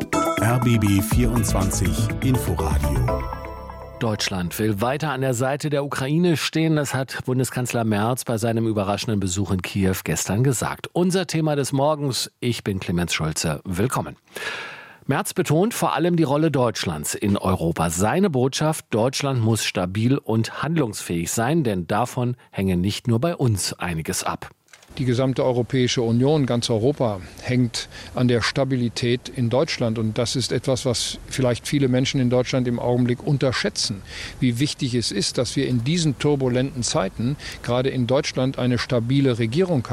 R B B vierundzwanzig Inforadio.
Deutschland will weiter an der Seite der Ukraine stehen. Das hat Bundeskanzler Merz bei seinem überraschenden Besuch in Kiew gestern gesagt. Unser Thema des Morgens. Ich bin Clemens Schulze. Willkommen. Merz betont vor allem die Rolle Deutschlands in Europa. Seine Botschaft: Deutschland muss stabil und handlungsfähig sein, denn davon hänge nicht nur bei uns einiges ab.
Die gesamte Europäische Union, ganz Europa, hängt an der Stabilität in Deutschland. Und das ist etwas, was vielleicht viele Menschen in Deutschland im Augenblick unterschätzen. Wie wichtig es ist, dass wir in diesen turbulenten Zeiten gerade in Deutschland eine stabile Regierung haben.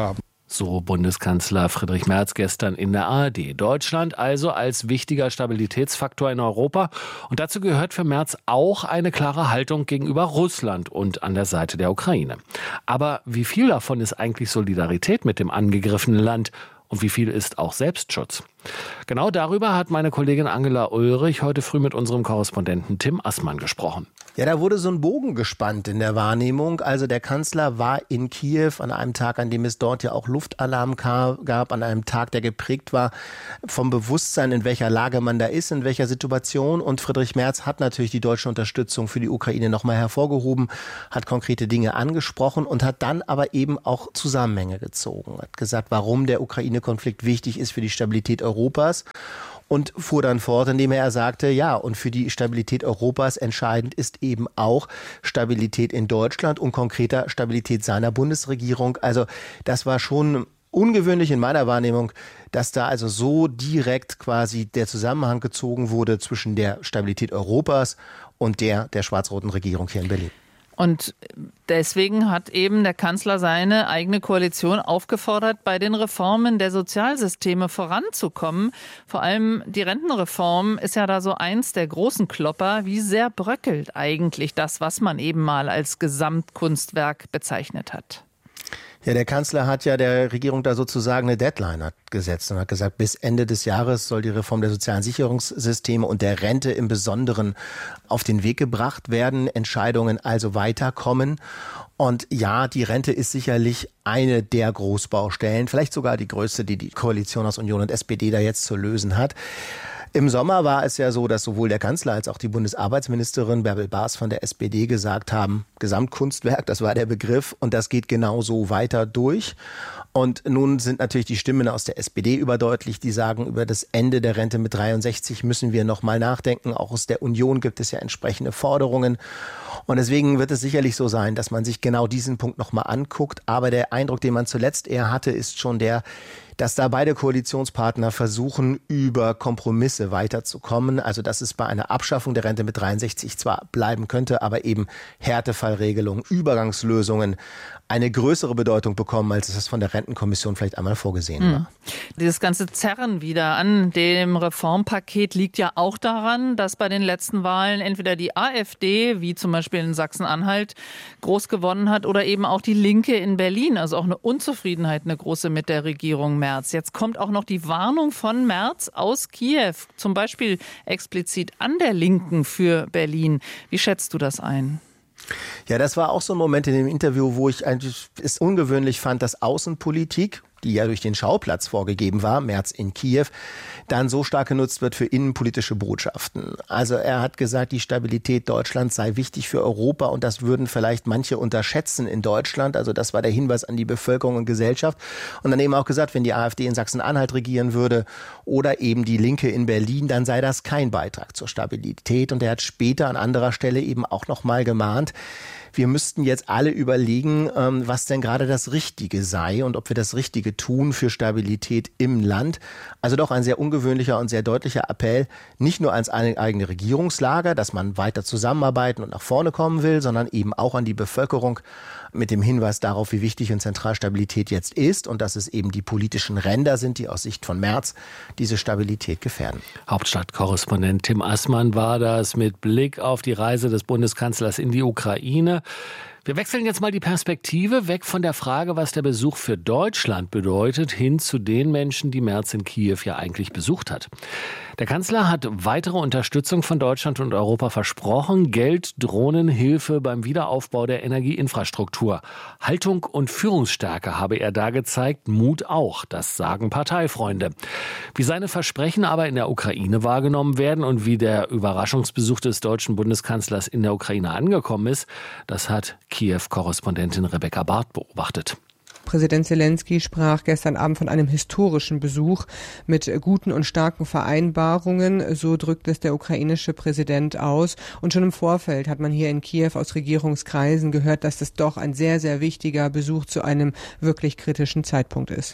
So Bundeskanzler Friedrich Merz gestern in der A R D. Deutschland also als wichtiger Stabilitätsfaktor in Europa. Und dazu gehört für Merz auch eine klare Haltung gegenüber Russland und an der Seite der Ukraine. Aber wie viel davon ist eigentlich Solidarität mit dem angegriffenen Land? Und wie viel ist auch Selbstschutz? Genau darüber hat meine Kollegin Angela Ulrich heute früh mit unserem Korrespondenten Tim Assmann gesprochen.
Ja, da wurde so ein Bogen gespannt in der Wahrnehmung. Also der Kanzler war in Kiew an einem Tag, an dem es dort ja auch Luftalarm gab, an einem Tag, der geprägt war vom Bewusstsein, in welcher Lage man da ist, in welcher Situation. Und Friedrich Merz hat natürlich die deutsche Unterstützung für die Ukraine nochmal hervorgehoben, hat konkrete Dinge angesprochen und hat dann aber eben auch Zusammenhänge gezogen. Hat gesagt, warum der Ukraine-Konflikt wichtig ist für die Stabilität Europas. Und fuhr dann fort, indem er sagte, ja, und für die Stabilität Europas entscheidend ist eben auch Stabilität in Deutschland und konkreter Stabilität seiner Bundesregierung. Also das war schon ungewöhnlich in meiner Wahrnehmung, dass da also so direkt quasi der Zusammenhang gezogen wurde zwischen der Stabilität Europas und der der schwarz-roten Regierung hier in Berlin.
Und deswegen hat eben der Kanzler seine eigene Koalition aufgefordert, bei den Reformen der Sozialsysteme voranzukommen. Vor allem die Rentenreform ist ja da so eins der großen Klopper. Wie sehr bröckelt eigentlich das, was man eben mal als Gesamtkunstwerk bezeichnet hat?
Ja, der Kanzler hat ja der Regierung da sozusagen eine Deadline gesetzt und hat gesagt, bis Ende des Jahres soll die Reform der sozialen Sicherungssysteme und der Rente im Besonderen auf den Weg gebracht werden, Entscheidungen also weiterkommen. Und ja, die Rente ist sicherlich eine der Großbaustellen, vielleicht sogar die größte, die die Koalition aus Union und S P D da jetzt zu lösen hat. Im Sommer war es ja so, dass sowohl der Kanzler als auch die Bundesarbeitsministerin Bärbel Baas von der S P D gesagt haben, Gesamtkunstwerk, das war der Begriff, und das geht genauso weiter durch. Und nun sind natürlich die Stimmen aus der S P D überdeutlich, die sagen, über das Ende der Rente mit dreiundsechzig müssen wir noch mal nachdenken. Auch aus der Union gibt es ja entsprechende Forderungen. Und deswegen wird es sicherlich so sein, dass man sich genau diesen Punkt noch mal anguckt. Aber der Eindruck, den man zuletzt eher hatte, ist schon der, dass da beide Koalitionspartner versuchen, über Kompromisse weiterzukommen. Also dass es bei einer Abschaffung der Rente mit dreiundsechzig zwar bleiben könnte, aber eben Härtefallregelungen, Übergangslösungen eine größere Bedeutung bekommen, als es von der Rentenkommission vielleicht einmal vorgesehen war.
Hm. Dieses ganze Zerren wieder an dem Reformpaket liegt ja auch daran, dass bei den letzten Wahlen entweder die AfD, wie zum Beispiel in Sachsen-Anhalt, groß gewonnen hat oder eben auch die Linke in Berlin. Also auch eine Unzufriedenheit, eine große mit der Regierung Merz. Jetzt kommt auch noch die Warnung von Merz aus Kiew, zum Beispiel explizit an der Linken für Berlin. Wie schätzt du das ein?
Ja, das war auch so ein Moment in dem Interview, wo ich eigentlich es ungewöhnlich fand, dass Außenpolitik, die ja durch den Schauplatz vorgegeben war, Merz in Kiew, dann so stark genutzt wird für innenpolitische Botschaften. Also er hat gesagt, die Stabilität Deutschlands sei wichtig für Europa und das würden vielleicht manche unterschätzen in Deutschland. Also das war der Hinweis an die Bevölkerung und Gesellschaft. Und dann eben auch gesagt, wenn die AfD in Sachsen-Anhalt regieren würde oder eben die Linke in Berlin, dann sei das kein Beitrag zur Stabilität. Und er hat später an anderer Stelle eben auch noch mal gemahnt, wir müssten jetzt alle überlegen, was denn gerade das Richtige sei und ob wir das Richtige tun für Stabilität im Land. Also doch ein sehr ungewöhnlicher und sehr deutlicher Appell, nicht nur ans eigene Regierungslager, dass man weiter zusammenarbeiten und nach vorne kommen will, sondern eben auch an die Bevölkerung mit dem Hinweis darauf, wie wichtig und zentral Stabilität jetzt ist und dass es eben die politischen Ränder sind, die aus Sicht von Merz diese Stabilität gefährden.
Hauptstadtkorrespondent Tim Assmann war das mit Blick auf die Reise des Bundeskanzlers in die Ukraine. Wir wechseln jetzt mal die Perspektive weg von der Frage, was der Besuch für Deutschland bedeutet, hin zu den Menschen, die Merz in Kiew ja eigentlich besucht hat. Der Kanzler hat weitere Unterstützung von Deutschland und Europa versprochen. Geld, Drohnen, Hilfe beim Wiederaufbau der Energieinfrastruktur. Haltung und Führungsstärke habe er da gezeigt, Mut auch, das sagen Parteifreunde. Wie seine Versprechen aber in der Ukraine wahrgenommen werden und wie der Überraschungsbesuch des deutschen Bundeskanzlers in der Ukraine angekommen ist, das hat Kiew-Korrespondentin Rebecca Barth beobachtet.
Präsident Zelensky sprach gestern Abend von einem historischen Besuch mit guten und starken Vereinbarungen. So drückt es der ukrainische Präsident aus. Und schon im Vorfeld hat man hier in Kiew aus Regierungskreisen gehört, dass das doch ein sehr, sehr wichtiger Besuch zu einem wirklich kritischen Zeitpunkt ist.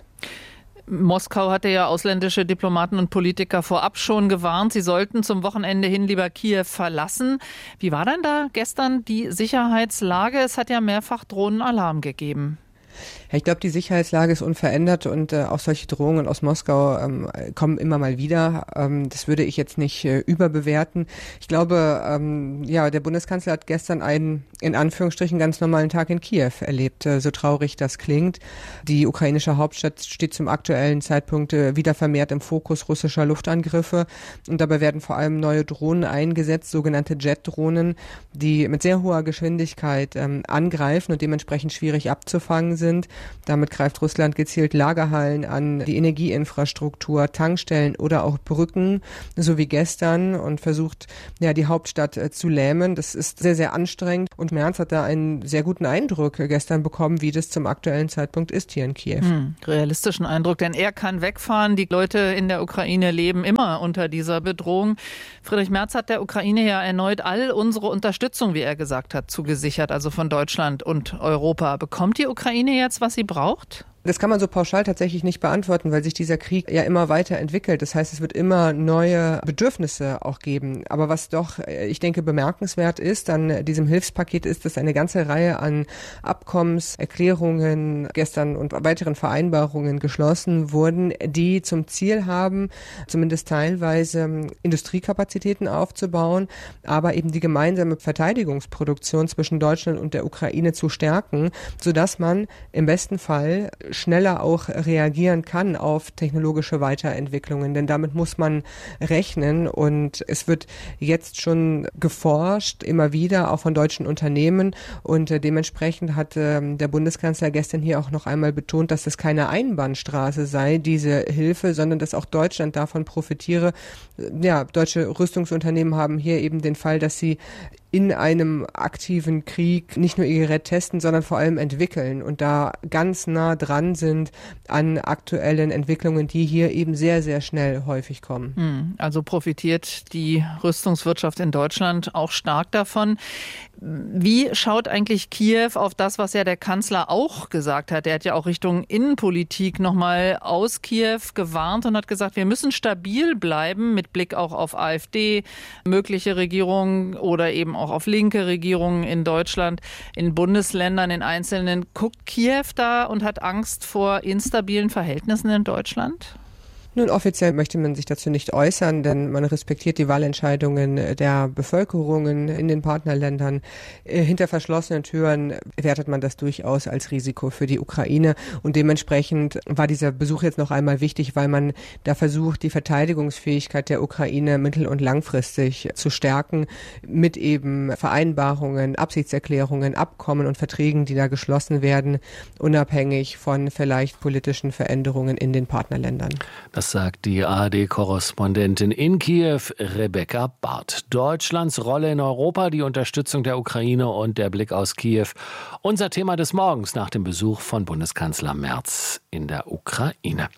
Moskau hatte ja ausländische Diplomaten und Politiker vorab schon gewarnt, sie sollten zum Wochenende hin lieber Kiew verlassen. Wie war denn da gestern die Sicherheitslage? Es hat ja mehrfach Drohnenalarm gegeben.
Ja, ich glaube, die Sicherheitslage ist unverändert und äh, auch solche Drohungen aus Moskau ähm, kommen immer mal wieder. Ähm, das würde ich jetzt nicht äh, überbewerten. Ich glaube, ähm, ja, der Bundeskanzler hat gestern einen in Anführungsstrichen ganz normalen Tag in Kiew erlebt, äh, so traurig das klingt. Die ukrainische Hauptstadt steht zum aktuellen Zeitpunkt äh, wieder vermehrt im Fokus russischer Luftangriffe und dabei werden vor allem neue Drohnen eingesetzt, sogenannte Jet-Drohnen, die mit sehr hoher Geschwindigkeit ähm, angreifen und dementsprechend schwierig abzufangen sind. Damit greift Russland gezielt Lagerhallen an, die Energieinfrastruktur, Tankstellen oder auch Brücken, so wie gestern, und versucht, ja, die Hauptstadt äh, zu lähmen. Das ist sehr, sehr anstrengend und Merz hat da einen sehr guten Eindruck gestern bekommen, wie das zum aktuellen Zeitpunkt ist hier in Kiew.
Hm, realistischen Eindruck, denn er kann wegfahren. Die Leute in der Ukraine leben immer unter dieser Bedrohung. Friedrich Merz hat der Ukraine ja erneut all unsere Unterstützung, wie er gesagt hat, zugesichert, also von Deutschland und Europa. Bekommt die Ukraine jetzt, was sie braucht?
Das kann man so pauschal tatsächlich nicht beantworten, weil sich dieser Krieg ja immer weiter entwickelt. Das heißt, es wird immer neue Bedürfnisse auch geben. Aber was doch, ich denke, bemerkenswert ist an diesem Hilfspaket ist, dass eine ganze Reihe an Abkommenserklärungen gestern und weiteren Vereinbarungen geschlossen wurden, die zum Ziel haben, zumindest teilweise Industriekapazitäten aufzubauen, aber eben die gemeinsame Verteidigungsproduktion zwischen Deutschland und der Ukraine zu stärken, sodass man im besten Fall schneller auch reagieren kann auf technologische Weiterentwicklungen, denn damit muss man rechnen und es wird jetzt schon geforscht, immer wieder, auch von deutschen Unternehmen und äh, dementsprechend hat äh, der Bundeskanzler gestern hier auch noch einmal betont, dass es keine Einbahnstraße sei, diese Hilfe, sondern dass auch Deutschland davon profitiere. Ja, deutsche Rüstungsunternehmen haben hier eben den Fall, dass sie in einem aktiven Krieg nicht nur ihr Gerät testen, sondern vor allem entwickeln und da ganz nah dran sind an aktuellen Entwicklungen, die hier eben sehr, sehr schnell häufig kommen.
Also profitiert die Rüstungswirtschaft in Deutschland auch stark davon. Wie schaut eigentlich Kiew auf das, was ja der Kanzler auch gesagt hat? Er hat ja auch Richtung Innenpolitik nochmal aus Kiew gewarnt und hat gesagt, wir müssen stabil bleiben mit Blick auch auf AfD, mögliche Regierungen oder eben auch auf linke Regierungen in Deutschland, in Bundesländern, in einzelnen. Guckt Kiew da und hat Angst vor instabilen Verhältnissen in Deutschland?
Nun, offiziell möchte man sich dazu nicht äußern, denn man respektiert die Wahlentscheidungen der Bevölkerungen in den Partnerländern. Hinter verschlossenen Türen wertet man das durchaus als Risiko für die Ukraine und dementsprechend war dieser Besuch jetzt noch einmal wichtig, weil man da versucht, die Verteidigungsfähigkeit der Ukraine mittel- und langfristig zu stärken mit eben Vereinbarungen, Absichtserklärungen, Abkommen und Verträgen, die da geschlossen werden, unabhängig von vielleicht politischen Veränderungen in den Partnerländern.
Das sagt die A R D-Korrespondentin in Kiew, Rebecca Barth. Deutschlands Rolle in Europa, die Unterstützung der Ukraine und der Blick aus Kiew. Unser Thema des Morgens nach dem Besuch von Bundeskanzler Merz in der Ukraine.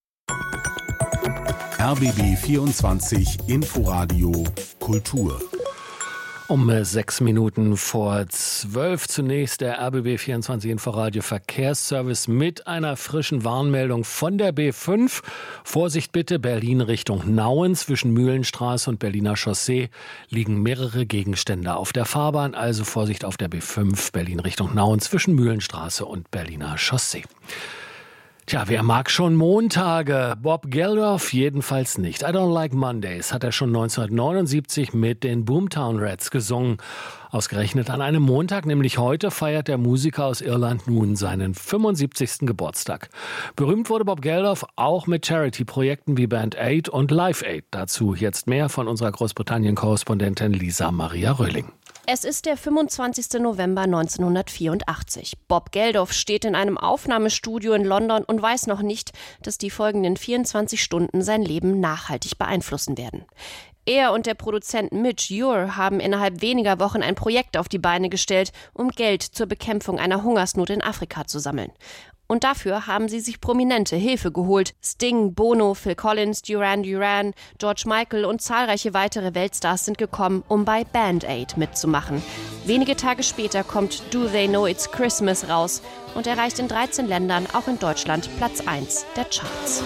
R B B vierundzwanzig Inforadio Kultur.
Um sechs Minuten vor zwölf zunächst der R B B vierundzwanzig Inforadio Verkehrsservice mit einer frischen Warnmeldung von der B fünf. Vorsicht bitte, Berlin Richtung Nauen. Zwischen Mühlenstraße und Berliner Chaussee liegen mehrere Gegenstände auf der Fahrbahn. Also Vorsicht auf der B fünf, Berlin Richtung Nauen zwischen Mühlenstraße und Berliner Chaussee. Tja, wer mag schon Montage? Bob Geldof jedenfalls nicht. I Don't Like Mondays hat er schon neunzehnhundertneunundsiebzig mit den Boomtown Rats gesungen. Ausgerechnet an einem Montag, nämlich heute, feiert der Musiker aus Irland nun seinen fünfundsiebzigsten Geburtstag. Berühmt wurde Bob Geldof auch mit Charity-Projekten wie Band Aid und Live Aid. Dazu jetzt mehr von unserer Großbritannien-Korrespondentin Lisa Maria Röhling.
Es ist der fünfundzwanzigster November neunzehnhundertvierundachtzig. Bob Geldof steht in einem Aufnahmestudio in London und weiß noch nicht, dass die folgenden vierundzwanzig Stunden sein Leben nachhaltig beeinflussen werden. Er und der Produzent Midge Ure haben innerhalb weniger Wochen ein Projekt auf die Beine gestellt, um Geld zur Bekämpfung einer Hungersnot in Afrika zu sammeln. Und dafür haben sie sich prominente Hilfe geholt. Sting, Bono, Phil Collins, Duran Duran, George Michael und zahlreiche weitere Weltstars sind gekommen, um bei Band Aid mitzumachen. Wenige Tage später kommt Do They Know It's Christmas raus und erreicht in dreizehn Ländern, auch in Deutschland, Platz eins der Charts.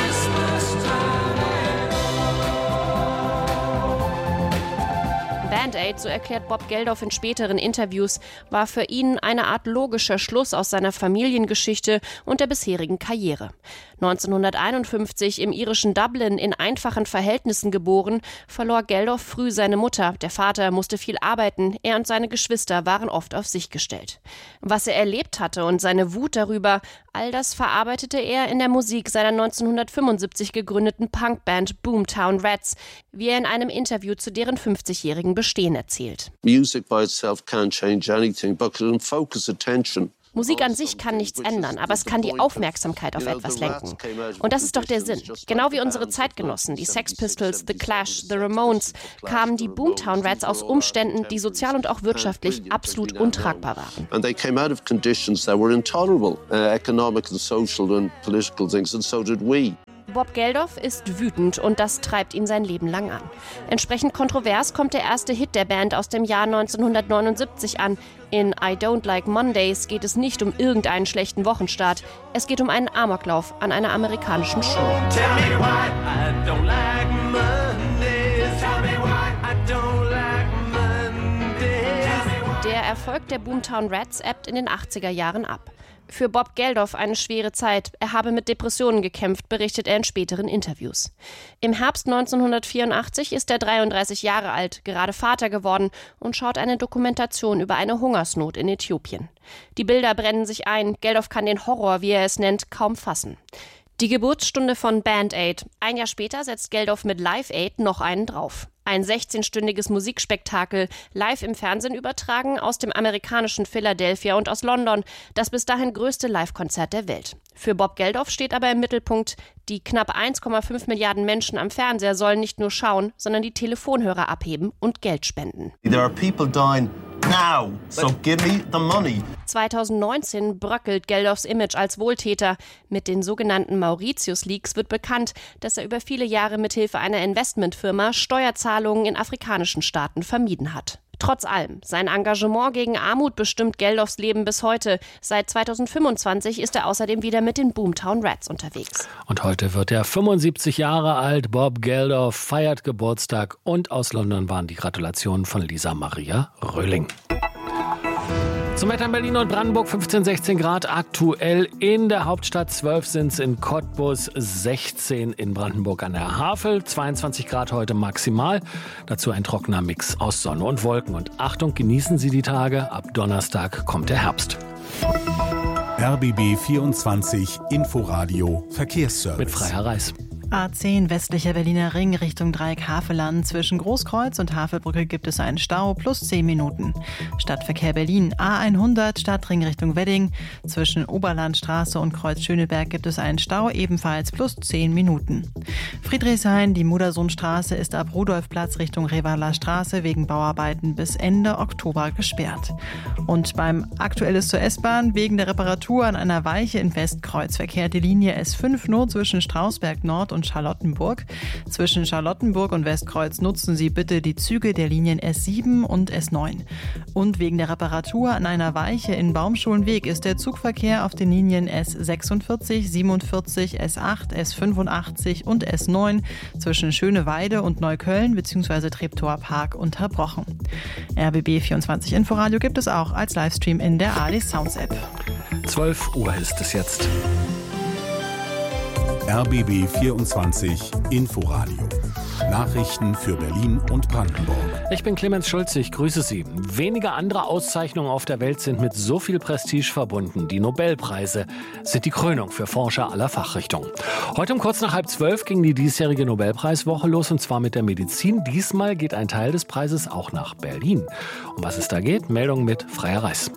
Band Band Aid, so erklärt Bob Geldof in späteren Interviews, war für ihn eine Art logischer Schluss aus seiner Familiengeschichte und der bisherigen Karriere. neunzehnhunderteinundfünfzig im irischen Dublin in einfachen Verhältnissen geboren, verlor Geldof früh seine Mutter. Der Vater musste viel arbeiten, er und seine Geschwister waren oft auf sich gestellt. Was er erlebt hatte und seine Wut darüber, all das verarbeitete er in der Musik seiner neunzehnhundertfünfundsiebzig gegründeten Punkband Boomtown Rats, wie er in einem Interview zu deren fünfzigjährigen Bestehen erzählt.
Music by itself can't change anything, but can focus attention.
Musik an sich kann nichts ändern, aber es kann die Aufmerksamkeit auf etwas lenken. Und das ist doch der Sinn. Genau wie unsere Zeitgenossen, die Sex Pistols, The Clash, The Ramones, kamen die Boomtown Rats aus Umständen, die sozial und auch wirtschaftlich absolut untragbar waren.
And they came out of conditions that were intolerable, uh, economic and social and political things, and so did we.
Bob Geldof ist wütend und das treibt ihn sein Leben lang an. Entsprechend kontrovers kommt der erste Hit der Band aus dem Jahr neunzehnhundertneunundsiebzig an. In I Don't Like Mondays geht es nicht um irgendeinen schlechten Wochenstart. Es geht um einen Amoklauf an einer amerikanischen Schule. Der Erfolg der Boomtown Rats ebbt in den achtziger Jahren ab. Für Bob Geldof eine schwere Zeit. Er habe mit Depressionen gekämpft, berichtet er in späteren Interviews. Im Herbst neunzehnhundertvierundachtzig ist er dreiunddreißig Jahre alt, gerade Vater geworden und schaut eine Dokumentation über eine Hungersnot in Äthiopien. Die Bilder brennen sich ein. Geldof kann den Horror, wie er es nennt, kaum fassen. Die Geburtsstunde von Band Aid. Ein Jahr später setzt Geldof mit Live Aid noch einen drauf. Ein sechzehnstündiges Musikspektakel, live im Fernsehen übertragen aus dem amerikanischen Philadelphia und aus London, das bis dahin größte Live-Konzert der Welt. Für Bob Geldof steht aber im Mittelpunkt, die knapp eins Komma fünf Milliarden Menschen am Fernseher sollen nicht nur schauen, sondern die Telefonhörer abheben und Geld spenden.
There are people dying now, so give me the money.
zweitausendneunzehn bröckelt Geldofs Image als Wohltäter. Mit den sogenannten Mauritius-Leaks wird bekannt, dass er über viele Jahre mithilfe einer Investmentfirma Steuerzahlungen in afrikanischen Staaten vermieden hat. Trotz allem, sein Engagement gegen Armut bestimmt Geldofs Leben bis heute. Seit zweitausendfünfundzwanzig ist er außerdem wieder mit den Boomtown Rats unterwegs.
Und heute wird er fünfundsiebzig Jahre alt. Bob Geldof feiert Geburtstag und aus London waren die Gratulationen von Lisa Maria Röhling. Zum Wetter in Berlin und Brandenburg fünfzehn, sechzehn Grad aktuell. In der Hauptstadt zwölf sind es in Cottbus, sechzehn in Brandenburg an der Havel, zweiundzwanzig Grad heute maximal. Dazu ein trockener Mix aus Sonne und Wolken. Und Achtung, genießen Sie die Tage. Ab Donnerstag kommt der Herbst.
R B B vierundzwanzig Inforadio Verkehrsservice.
Mit Freier Reis.
A zehn westlicher Berliner Ring Richtung Dreieck Havelland. Zwischen Großkreuz und Havelbrücke gibt es einen Stau plus zehn Minuten. Stadtverkehr Berlin A hundert Stadtring Richtung Wedding. Zwischen Oberlandstraße und Kreuz Schöneberg gibt es einen Stau ebenfalls plus zehn Minuten. Friedrichshain, die Modersohnstraße ist ab Rudolfplatz Richtung Revaler Straße wegen Bauarbeiten bis Ende Oktober gesperrt. Und beim Aktuelles zur S-Bahn wegen der Reparatur an einer Weiche in Westkreuz verkehrt die Linie S fünf nur zwischen Strausberg Nord und Charlottenburg. Zwischen Charlottenburg und Westkreuz nutzen Sie bitte die Züge der Linien S sieben und S neun. Und wegen der Reparatur an einer Weiche in Baumschulenweg ist der Zugverkehr auf den Linien S sechsundvierzig, siebenundvierzig, S acht, S fünfundachtzig und S neun zwischen Schöneweide und Neukölln bzw. Treptower Park unterbrochen. R B B vierundzwanzig Inforadio gibt es auch als Livestream in der A R D Sounds App.
zwölf Uhr ist es jetzt.
R B B vierundzwanzig Inforadio. Nachrichten für Berlin und Brandenburg.
Ich bin Clemens Schulze, ich grüße Sie. Wenige andere Auszeichnungen auf der Welt sind mit so viel Prestige verbunden. Die Nobelpreise sind die Krönung für Forscher aller Fachrichtungen. Heute um kurz nach halb zwölf ging die diesjährige Nobelpreiswoche los, und zwar mit der Medizin. Diesmal geht ein Teil des Preises auch nach Berlin. Um was es da geht, Meldung mit Freier Reis.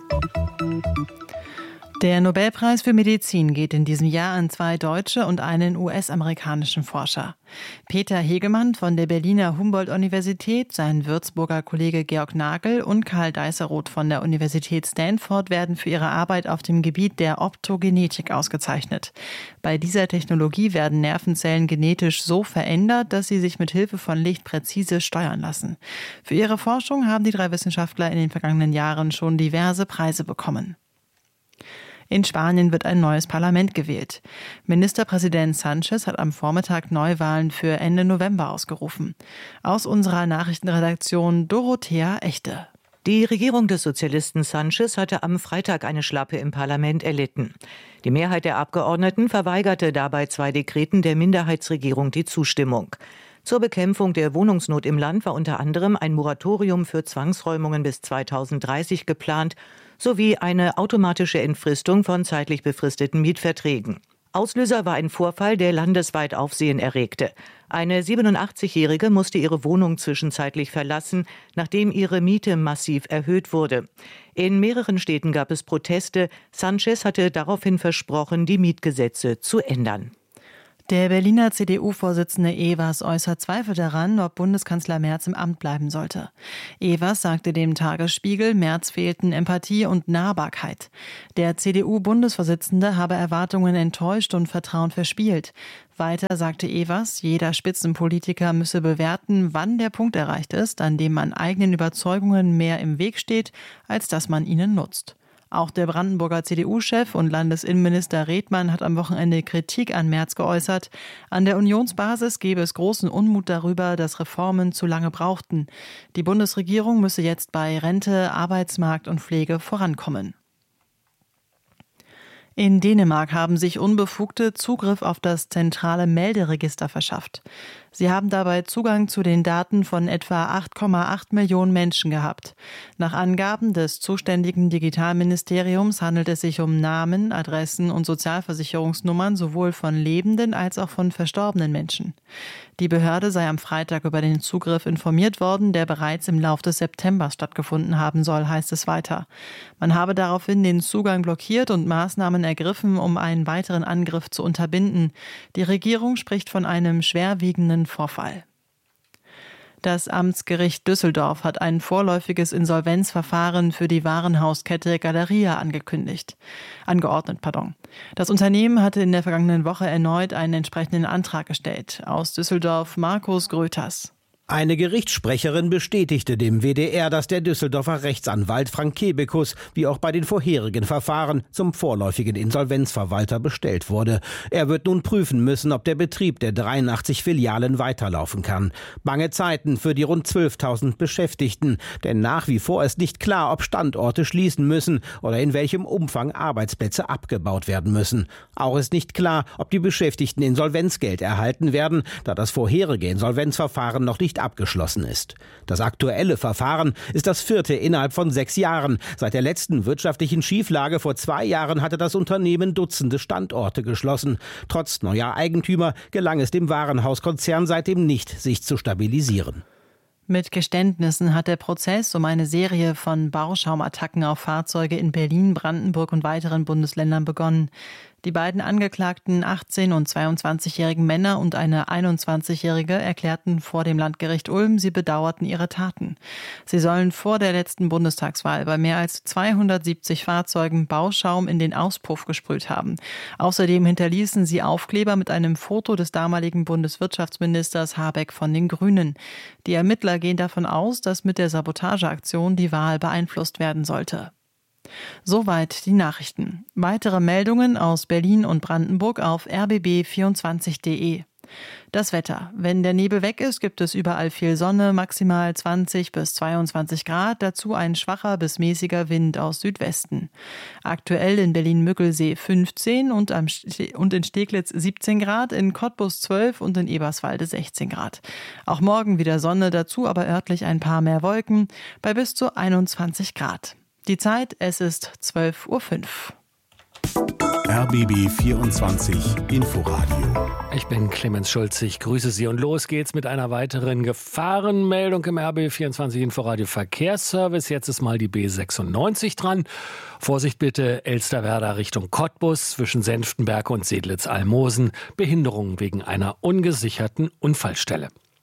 Der Nobelpreis für Medizin geht in diesem Jahr an zwei deutsche und einen U S-amerikanischen Forscher. Peter Hegemann von der Berliner Humboldt-Universität, sein Würzburger Kollege Georg Nagel und Karl Deißeroth von der Universität Stanford werden für ihre Arbeit auf dem Gebiet der Optogenetik ausgezeichnet. Bei dieser Technologie werden Nervenzellen genetisch so verändert, dass sie sich mit Hilfe von Licht präzise steuern lassen. Für ihre Forschung haben die drei Wissenschaftler in den vergangenen Jahren schon diverse Preise bekommen. In Spanien wird ein neues Parlament gewählt. Ministerpräsident Sánchez hat am Vormittag Neuwahlen für Ende November ausgerufen. Aus unserer Nachrichtenredaktion Dorothea Echte.
Die Regierung des Sozialisten Sánchez hatte am Freitag eine Schlappe im Parlament erlitten. Die Mehrheit der Abgeordneten verweigerte dabei zwei Dekreten der Minderheitsregierung die Zustimmung. Zur Bekämpfung der Wohnungsnot im Land war unter anderem ein Moratorium für Zwangsräumungen bis zweitausenddreißig geplant, sowie eine automatische Entfristung von zeitlich befristeten Mietverträgen. Auslöser war ein Vorfall, der landesweit Aufsehen erregte. Eine siebenundachtzigjährige musste ihre Wohnung zwischenzeitlich verlassen, nachdem ihre Miete massiv erhöht wurde. In mehreren Städten gab es Proteste. Sánchez hatte daraufhin versprochen, die Mietgesetze zu ändern.
Der Berliner C D U-Vorsitzende Evers äußert Zweifel daran, ob Bundeskanzler Merz im Amt bleiben sollte. Evers sagte dem Tagesspiegel, Merz fehlten Empathie und Nahbarkeit. Der C D U-Bundesvorsitzende habe Erwartungen enttäuscht und Vertrauen verspielt. Weiter sagte Evers, jeder Spitzenpolitiker müsse bewerten, wann der Punkt erreicht ist, an dem man eigenen Überzeugungen mehr im Weg steht, als dass man ihnen nutzt. Auch der Brandenburger C D U-Chef und Landesinnenminister Redmann hat am Wochenende Kritik an Merz geäußert. An der Unionsbasis gebe es großen Unmut darüber, dass Reformen zu lange brauchten. Die Bundesregierung müsse jetzt bei Rente, Arbeitsmarkt und Pflege vorankommen. In Dänemark haben sich Unbefugte Zugriff auf das zentrale Melderegister verschafft. Sie haben dabei Zugang zu den Daten von etwa acht Komma acht Millionen Menschen gehabt. Nach Angaben des zuständigen Digitalministeriums handelt es sich um Namen, Adressen und Sozialversicherungsnummern sowohl von lebenden als auch von verstorbenen Menschen. Die Behörde sei am Freitag über den Zugriff informiert worden, der bereits im Lauf des September stattgefunden haben soll, heißt es weiter. Man habe daraufhin den Zugang blockiert und Maßnahmen ergriffen, um einen weiteren Angriff zu unterbinden. Die Regierung spricht von einem schwerwiegenden Vorfall. Das Amtsgericht Düsseldorf hat ein vorläufiges Insolvenzverfahren für die Warenhauskette Galeria angekündigt, angeordnet. Pardon. Das Unternehmen hatte in der vergangenen Woche erneut einen entsprechenden Antrag gestellt. Aus Düsseldorf Markus Gröters.
Eine Gerichtssprecherin bestätigte dem W D R, dass der Düsseldorfer Rechtsanwalt Frank Kebekus, wie auch bei den vorherigen Verfahren, zum vorläufigen Insolvenzverwalter bestellt wurde. Er wird nun prüfen müssen, ob der Betrieb der dreiundachtzig Filialen weiterlaufen kann. Bange Zeiten für die rund zwölftausend Beschäftigten, denn nach wie vor ist nicht klar, ob Standorte schließen müssen oder in welchem Umfang Arbeitsplätze abgebaut werden müssen. Auch ist nicht klar, ob die Beschäftigten Insolvenzgeld erhalten werden, da das vorherige Insolvenzverfahren noch nicht abgeschlossen ist. Das aktuelle Verfahren ist das vierte innerhalb von sechs Jahren. Seit der letzten wirtschaftlichen Schieflage vor zwei Jahren hatte das Unternehmen Dutzende Standorte geschlossen. Trotz neuer Eigentümer gelang es dem Warenhauskonzern seitdem nicht, sich zu stabilisieren.
Mit Geständnissen hat der Prozess um eine Serie von Bauschaumattacken auf Fahrzeuge in Berlin, Brandenburg und weiteren Bundesländern begonnen. Die beiden angeklagten achtzehn- und zweiundzwanzigjährigen Männer und eine einundzwanzigjährige erklärten vor dem Landgericht Ulm, sie bedauerten ihre Taten. Sie sollen vor der letzten Bundestagswahl bei mehr als zweihundertsiebzig Fahrzeugen Bauschaum in den Auspuff gesprüht haben. Außerdem hinterließen sie Aufkleber mit einem Foto des damaligen Bundeswirtschaftsministers Habeck von den Grünen. Die Ermittler gehen davon aus, dass mit der Sabotageaktion die Wahl beeinflusst werden sollte. Soweit die Nachrichten. Weitere Meldungen aus Berlin und Brandenburg auf r b b vierundzwanzig punkt d e. Das Wetter. Wenn der Nebel weg ist, gibt es überall viel Sonne, maximal zwanzig bis zweiundzwanzig Grad, dazu ein schwacher bis mäßiger Wind aus Südwesten. Aktuell in Berlin-Müggelsee fünfzehn und, am Ste- und in Steglitz siebzehn Grad, in Cottbus zwölf und in Eberswalde sechzehn Grad. Auch morgen wieder Sonne, dazu aber örtlich ein paar mehr Wolken, bei bis zu einundzwanzig Grad. Die Zeit, es ist zwölf Uhr fünf.
R B B vierundzwanzig Inforadio.
Ich bin Clemens Schulze, ich grüße Sie und los geht's mit einer weiteren Gefahrenmeldung im R B B vierundzwanzig Inforadio Verkehrsservice. Jetzt ist mal die B sechsundneunzig dran. Vorsicht bitte, Elsterwerda Richtung Cottbus zwischen Senftenberg und Sedlitz-Almosen. Behinderungen wegen einer ungesicherten Unfallstelle.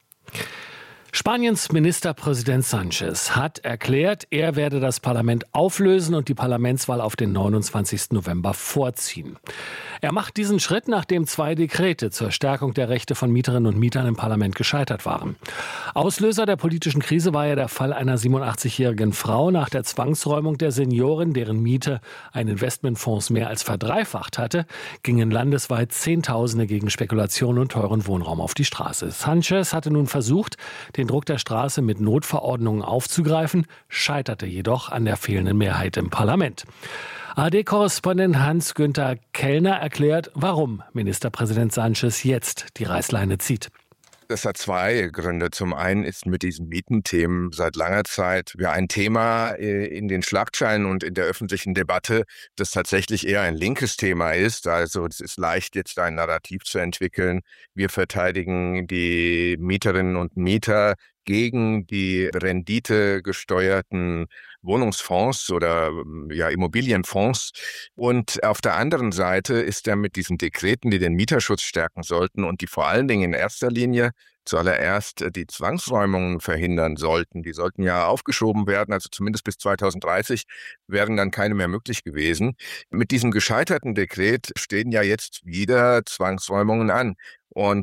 Spaniens Ministerpräsident Sánchez hat erklärt, er werde das Parlament auflösen und die Parlamentswahl auf den neunundzwanzigsten November vorziehen. Er macht diesen Schritt, nachdem zwei Dekrete zur Stärkung der Rechte von Mieterinnen und Mietern im Parlament gescheitert waren. Auslöser der politischen Krise war ja der Fall einer siebenundachtzigjährigen Frau nach der Zwangsräumung der Seniorin, deren Miete ein Investmentfonds mehr als verdreifacht hatte, gingen landesweit Zehntausende gegen Spekulation und teuren Wohnraum auf die Straße. Sanchez hatte nun versucht, den Druck der Straße mit Notverordnungen aufzugreifen, scheiterte jedoch an der fehlenden Mehrheit im Parlament. A R D-Korrespondent Hans-Günther Kellner erklärt, warum Ministerpräsident Sanchez jetzt die Reißleine zieht.
Das hat zwei Gründe. Zum einen ist mit diesen Mietenthemen seit langer Zeit ja ein Thema in den Schlagzeilen und in der öffentlichen Debatte, das tatsächlich eher ein linkes Thema ist. Also es ist leicht, jetzt ein Narrativ zu entwickeln. Wir verteidigen die Mieterinnen und Mieter gegen die renditegesteuerten Wohnungsfonds oder ja, Immobilienfonds. Und auf der anderen Seite ist er mit diesen Dekreten, die den Mieterschutz stärken sollten und die vor allen Dingen in erster Linie zuallererst die Zwangsräumungen verhindern sollten. Die sollten ja aufgeschoben werden, also zumindest bis zweitausenddreißig wären dann keine mehr möglich gewesen. Mit diesem gescheiterten Dekret stehen ja jetzt wieder Zwangsräumungen an. Und